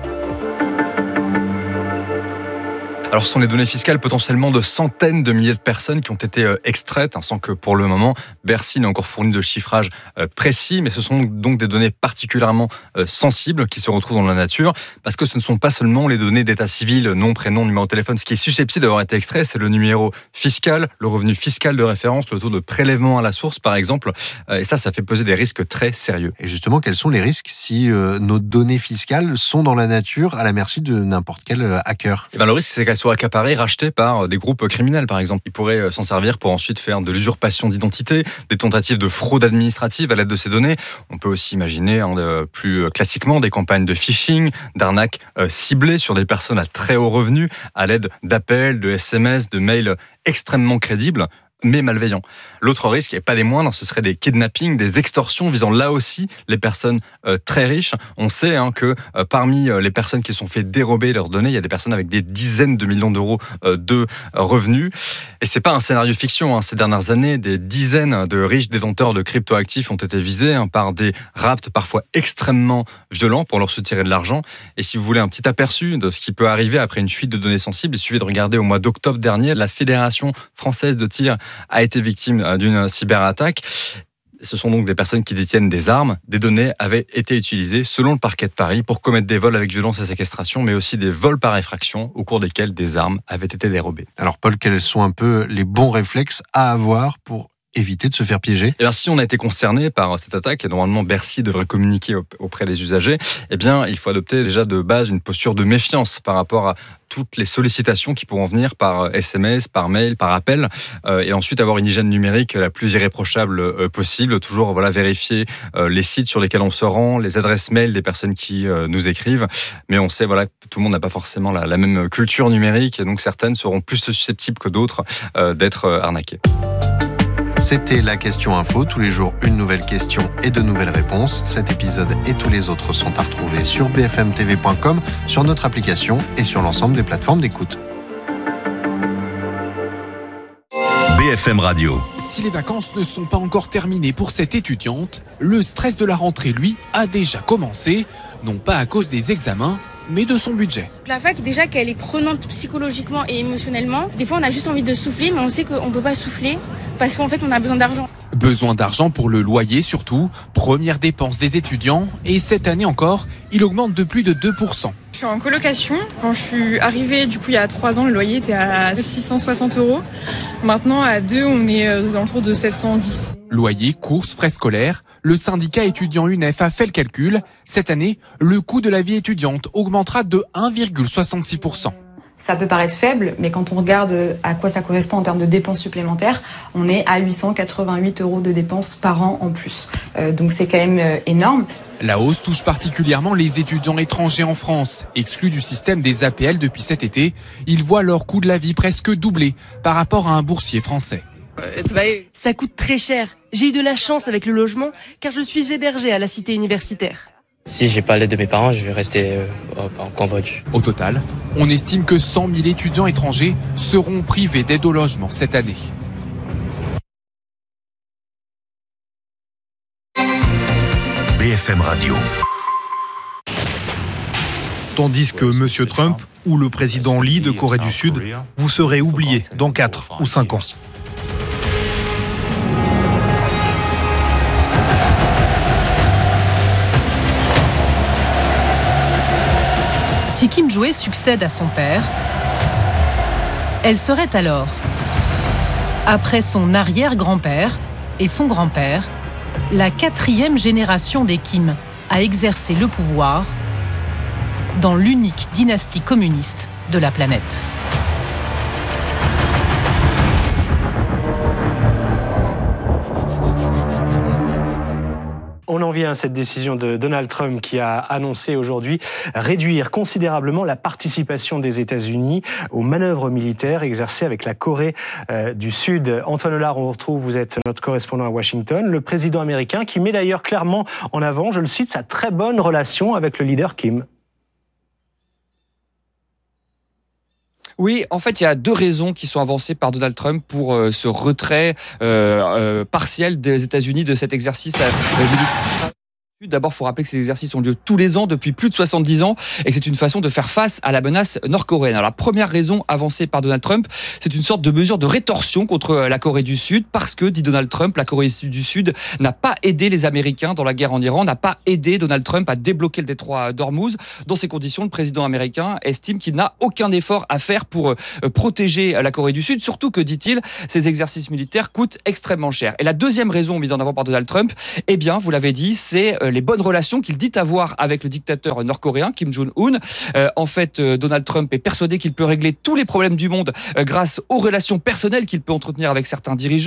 Alors, ce sont les données fiscales potentiellement de centaines de milliers de personnes qui ont été euh, extraites, hein, sans que pour le moment, Bercy n'ait encore fourni de chiffrage euh, précis, mais ce sont donc des données particulièrement euh, sensibles qui se retrouvent dans la nature, parce que ce ne sont pas seulement les données d'état civil, nom, prénom, numéro de téléphone. Ce qui est susceptible d'avoir été extrait, c'est le numéro fiscal, le revenu fiscal de référence, le taux de prélèvement à la source, par exemple. Euh, et ça, ça fait peser des risques très sérieux. Et justement, quels sont les risques si euh, nos données fiscales sont dans la nature à la merci de n'importe quel euh, hacker ? Et bien, le risque, c'est qu'elles soient accaparées, rachetées par des groupes criminels, par exemple. Ils pourraient s'en servir pour ensuite faire de l'usurpation d'identité, des tentatives de fraude administrative à l'aide de ces données. On peut aussi imaginer, hein, de, plus classiquement, des campagnes de phishing, d'arnaques euh, ciblées sur des personnes à très haut revenu, à l'aide d'appels, de S M S, de mails extrêmement crédibles, mais malveillants. L'autre risque, et pas des moindres, ce serait des kidnappings, des extorsions visant là aussi les personnes euh, très riches. On sait hein, que euh, parmi euh, les personnes qui se sont fait dérober leurs données, il y a des personnes avec des dizaines de millions d'euros euh, de euh, revenus. Et c'est pas un scénario fiction. Hein. Ces dernières années, des dizaines de riches détenteurs de cryptoactifs ont été visés hein, par des rapts parfois extrêmement violents pour leur soutirer de l'argent. Et si vous voulez un petit aperçu de ce qui peut arriver après une fuite de données sensibles, il suffit de regarder au mois d'octobre dernier, la Fédération française de tir a été victime d'une cyberattaque. Ce sont donc des personnes qui détiennent des armes. Des données avaient été utilisées, selon le parquet de Paris, pour commettre des vols avec violence et séquestration, mais aussi des vols par effraction, au cours desquels des armes avaient été dérobées. Alors Paul, quels sont un peu les bons réflexes à avoir pour éviter de se faire piéger ? Eh bien, si on a été concerné par cette attaque, et normalement Bercy devrait communiquer auprès des usagers, eh bien, il faut adopter déjà de base une posture de méfiance par rapport à toutes les sollicitations qui pourront venir par S M S, par mail, par appel, euh, et ensuite avoir une hygiène numérique la plus irréprochable euh, possible. Toujours voilà, vérifier euh, les sites sur lesquels on se rend, les adresses mail des personnes qui euh, nous écrivent. Mais on sait voilà, que tout le monde n'a pas forcément la, la même culture numérique, et donc certaines seront plus susceptibles que d'autres euh, d'être euh, arnaquées. C'était la question info. Tous les jours, une nouvelle question et de nouvelles réponses. Cet épisode et tous les autres sont à retrouver sur b f m t v point com, sur notre application et sur l'ensemble des plateformes d'écoute. B F M Radio. Si les vacances ne sont pas encore terminées pour cette étudiante, le stress de la rentrée, lui, a déjà commencé, non pas à cause des examens, mais de son budget. La fac, déjà qu'elle est prenante psychologiquement et émotionnellement, des fois on a juste envie de souffler, mais on sait qu'on ne peut pas souffler parce qu'en fait on a besoin d'argent. Besoin d'argent pour le loyer surtout, première dépense des étudiants, et cette année encore, il augmente de plus de deux pour cent. Je suis en colocation. Quand je suis arrivée, du coup, il y a trois ans, le loyer était à six cent soixante euros. Maintenant, à deux, on est dans le tour de sept cent dix. Loyer, courses, frais scolaires, le syndicat étudiant U N E F a fait le calcul. Cette année, le coût de la vie étudiante augmentera de un virgule soixante-six pour cent. Ça peut paraître faible, mais quand on regarde à quoi ça correspond en termes de dépenses supplémentaires, on est à huit cent quatre-vingt-huit euros de dépenses par an en plus. Euh, donc c'est quand même euh, énorme. La hausse touche particulièrement les étudiants étrangers en France. Exclus du système des A P L depuis cet été, ils voient leur coût de la vie presque doubler par rapport à un boursier français. Ça coûte très cher. J'ai eu de la chance avec le logement car je suis hébergée à la cité universitaire. Si j'ai pas l'aide de mes parents, je vais rester euh, en Cambodge. Au total, on estime que cent mille étudiants étrangers seront privés d'aide au logement cette année. F M Radio. Tandis que M. Trump ou le président Lee de Corée du Sud, vous serez oubliés dans quatre ou cinq ans. Si Kim Jo-e succède à son père, elle serait alors, après son arrière-grand-père et son grand-père, la quatrième génération des Kim à exercer le pouvoir dans l'unique dynastie communiste de la planète. On en vient à cette décision de Donald Trump qui a annoncé aujourd'hui réduire considérablement la participation des États-Unis aux manœuvres militaires exercées avec la Corée euh, du Sud. Antoine Hollard, on vous retrouve, vous êtes notre correspondant à Washington. Le président américain qui met d'ailleurs clairement en avant, je le cite, sa très bonne relation avec le leader Kim. Oui, en fait, il y a deux raisons qui sont avancées par Donald Trump pour euh, ce retrait euh, euh, partiel des États-Unis de cet exercice euh, militaire. D'abord, il faut rappeler que ces exercices ont lieu tous les ans depuis plus de soixante-dix ans et que c'est une façon de faire face à la menace nord-coréenne. Alors, la première raison avancée par Donald Trump, c'est une sorte de mesure de rétorsion contre la Corée du Sud parce que, dit Donald Trump, la Corée du Sud n'a pas aidé les Américains dans la guerre en Iran, n'a pas aidé Donald Trump à débloquer le détroit d'Ormuz. Dans ces conditions, le président américain estime qu'il n'a aucun effort à faire pour protéger la Corée du Sud, surtout que, dit-il, ces exercices militaires coûtent extrêmement cher. Et la deuxième raison mise en avant par Donald Trump, eh bien, vous l'avez dit, c'est les bonnes relations qu'il dit avoir avec le dictateur nord-coréen Kim Jong-un. Euh, en fait, euh, Donald Trump est persuadé qu'il peut régler tous les problèmes du monde euh, grâce aux relations personnelles qu'il peut entretenir avec certains dirigeants.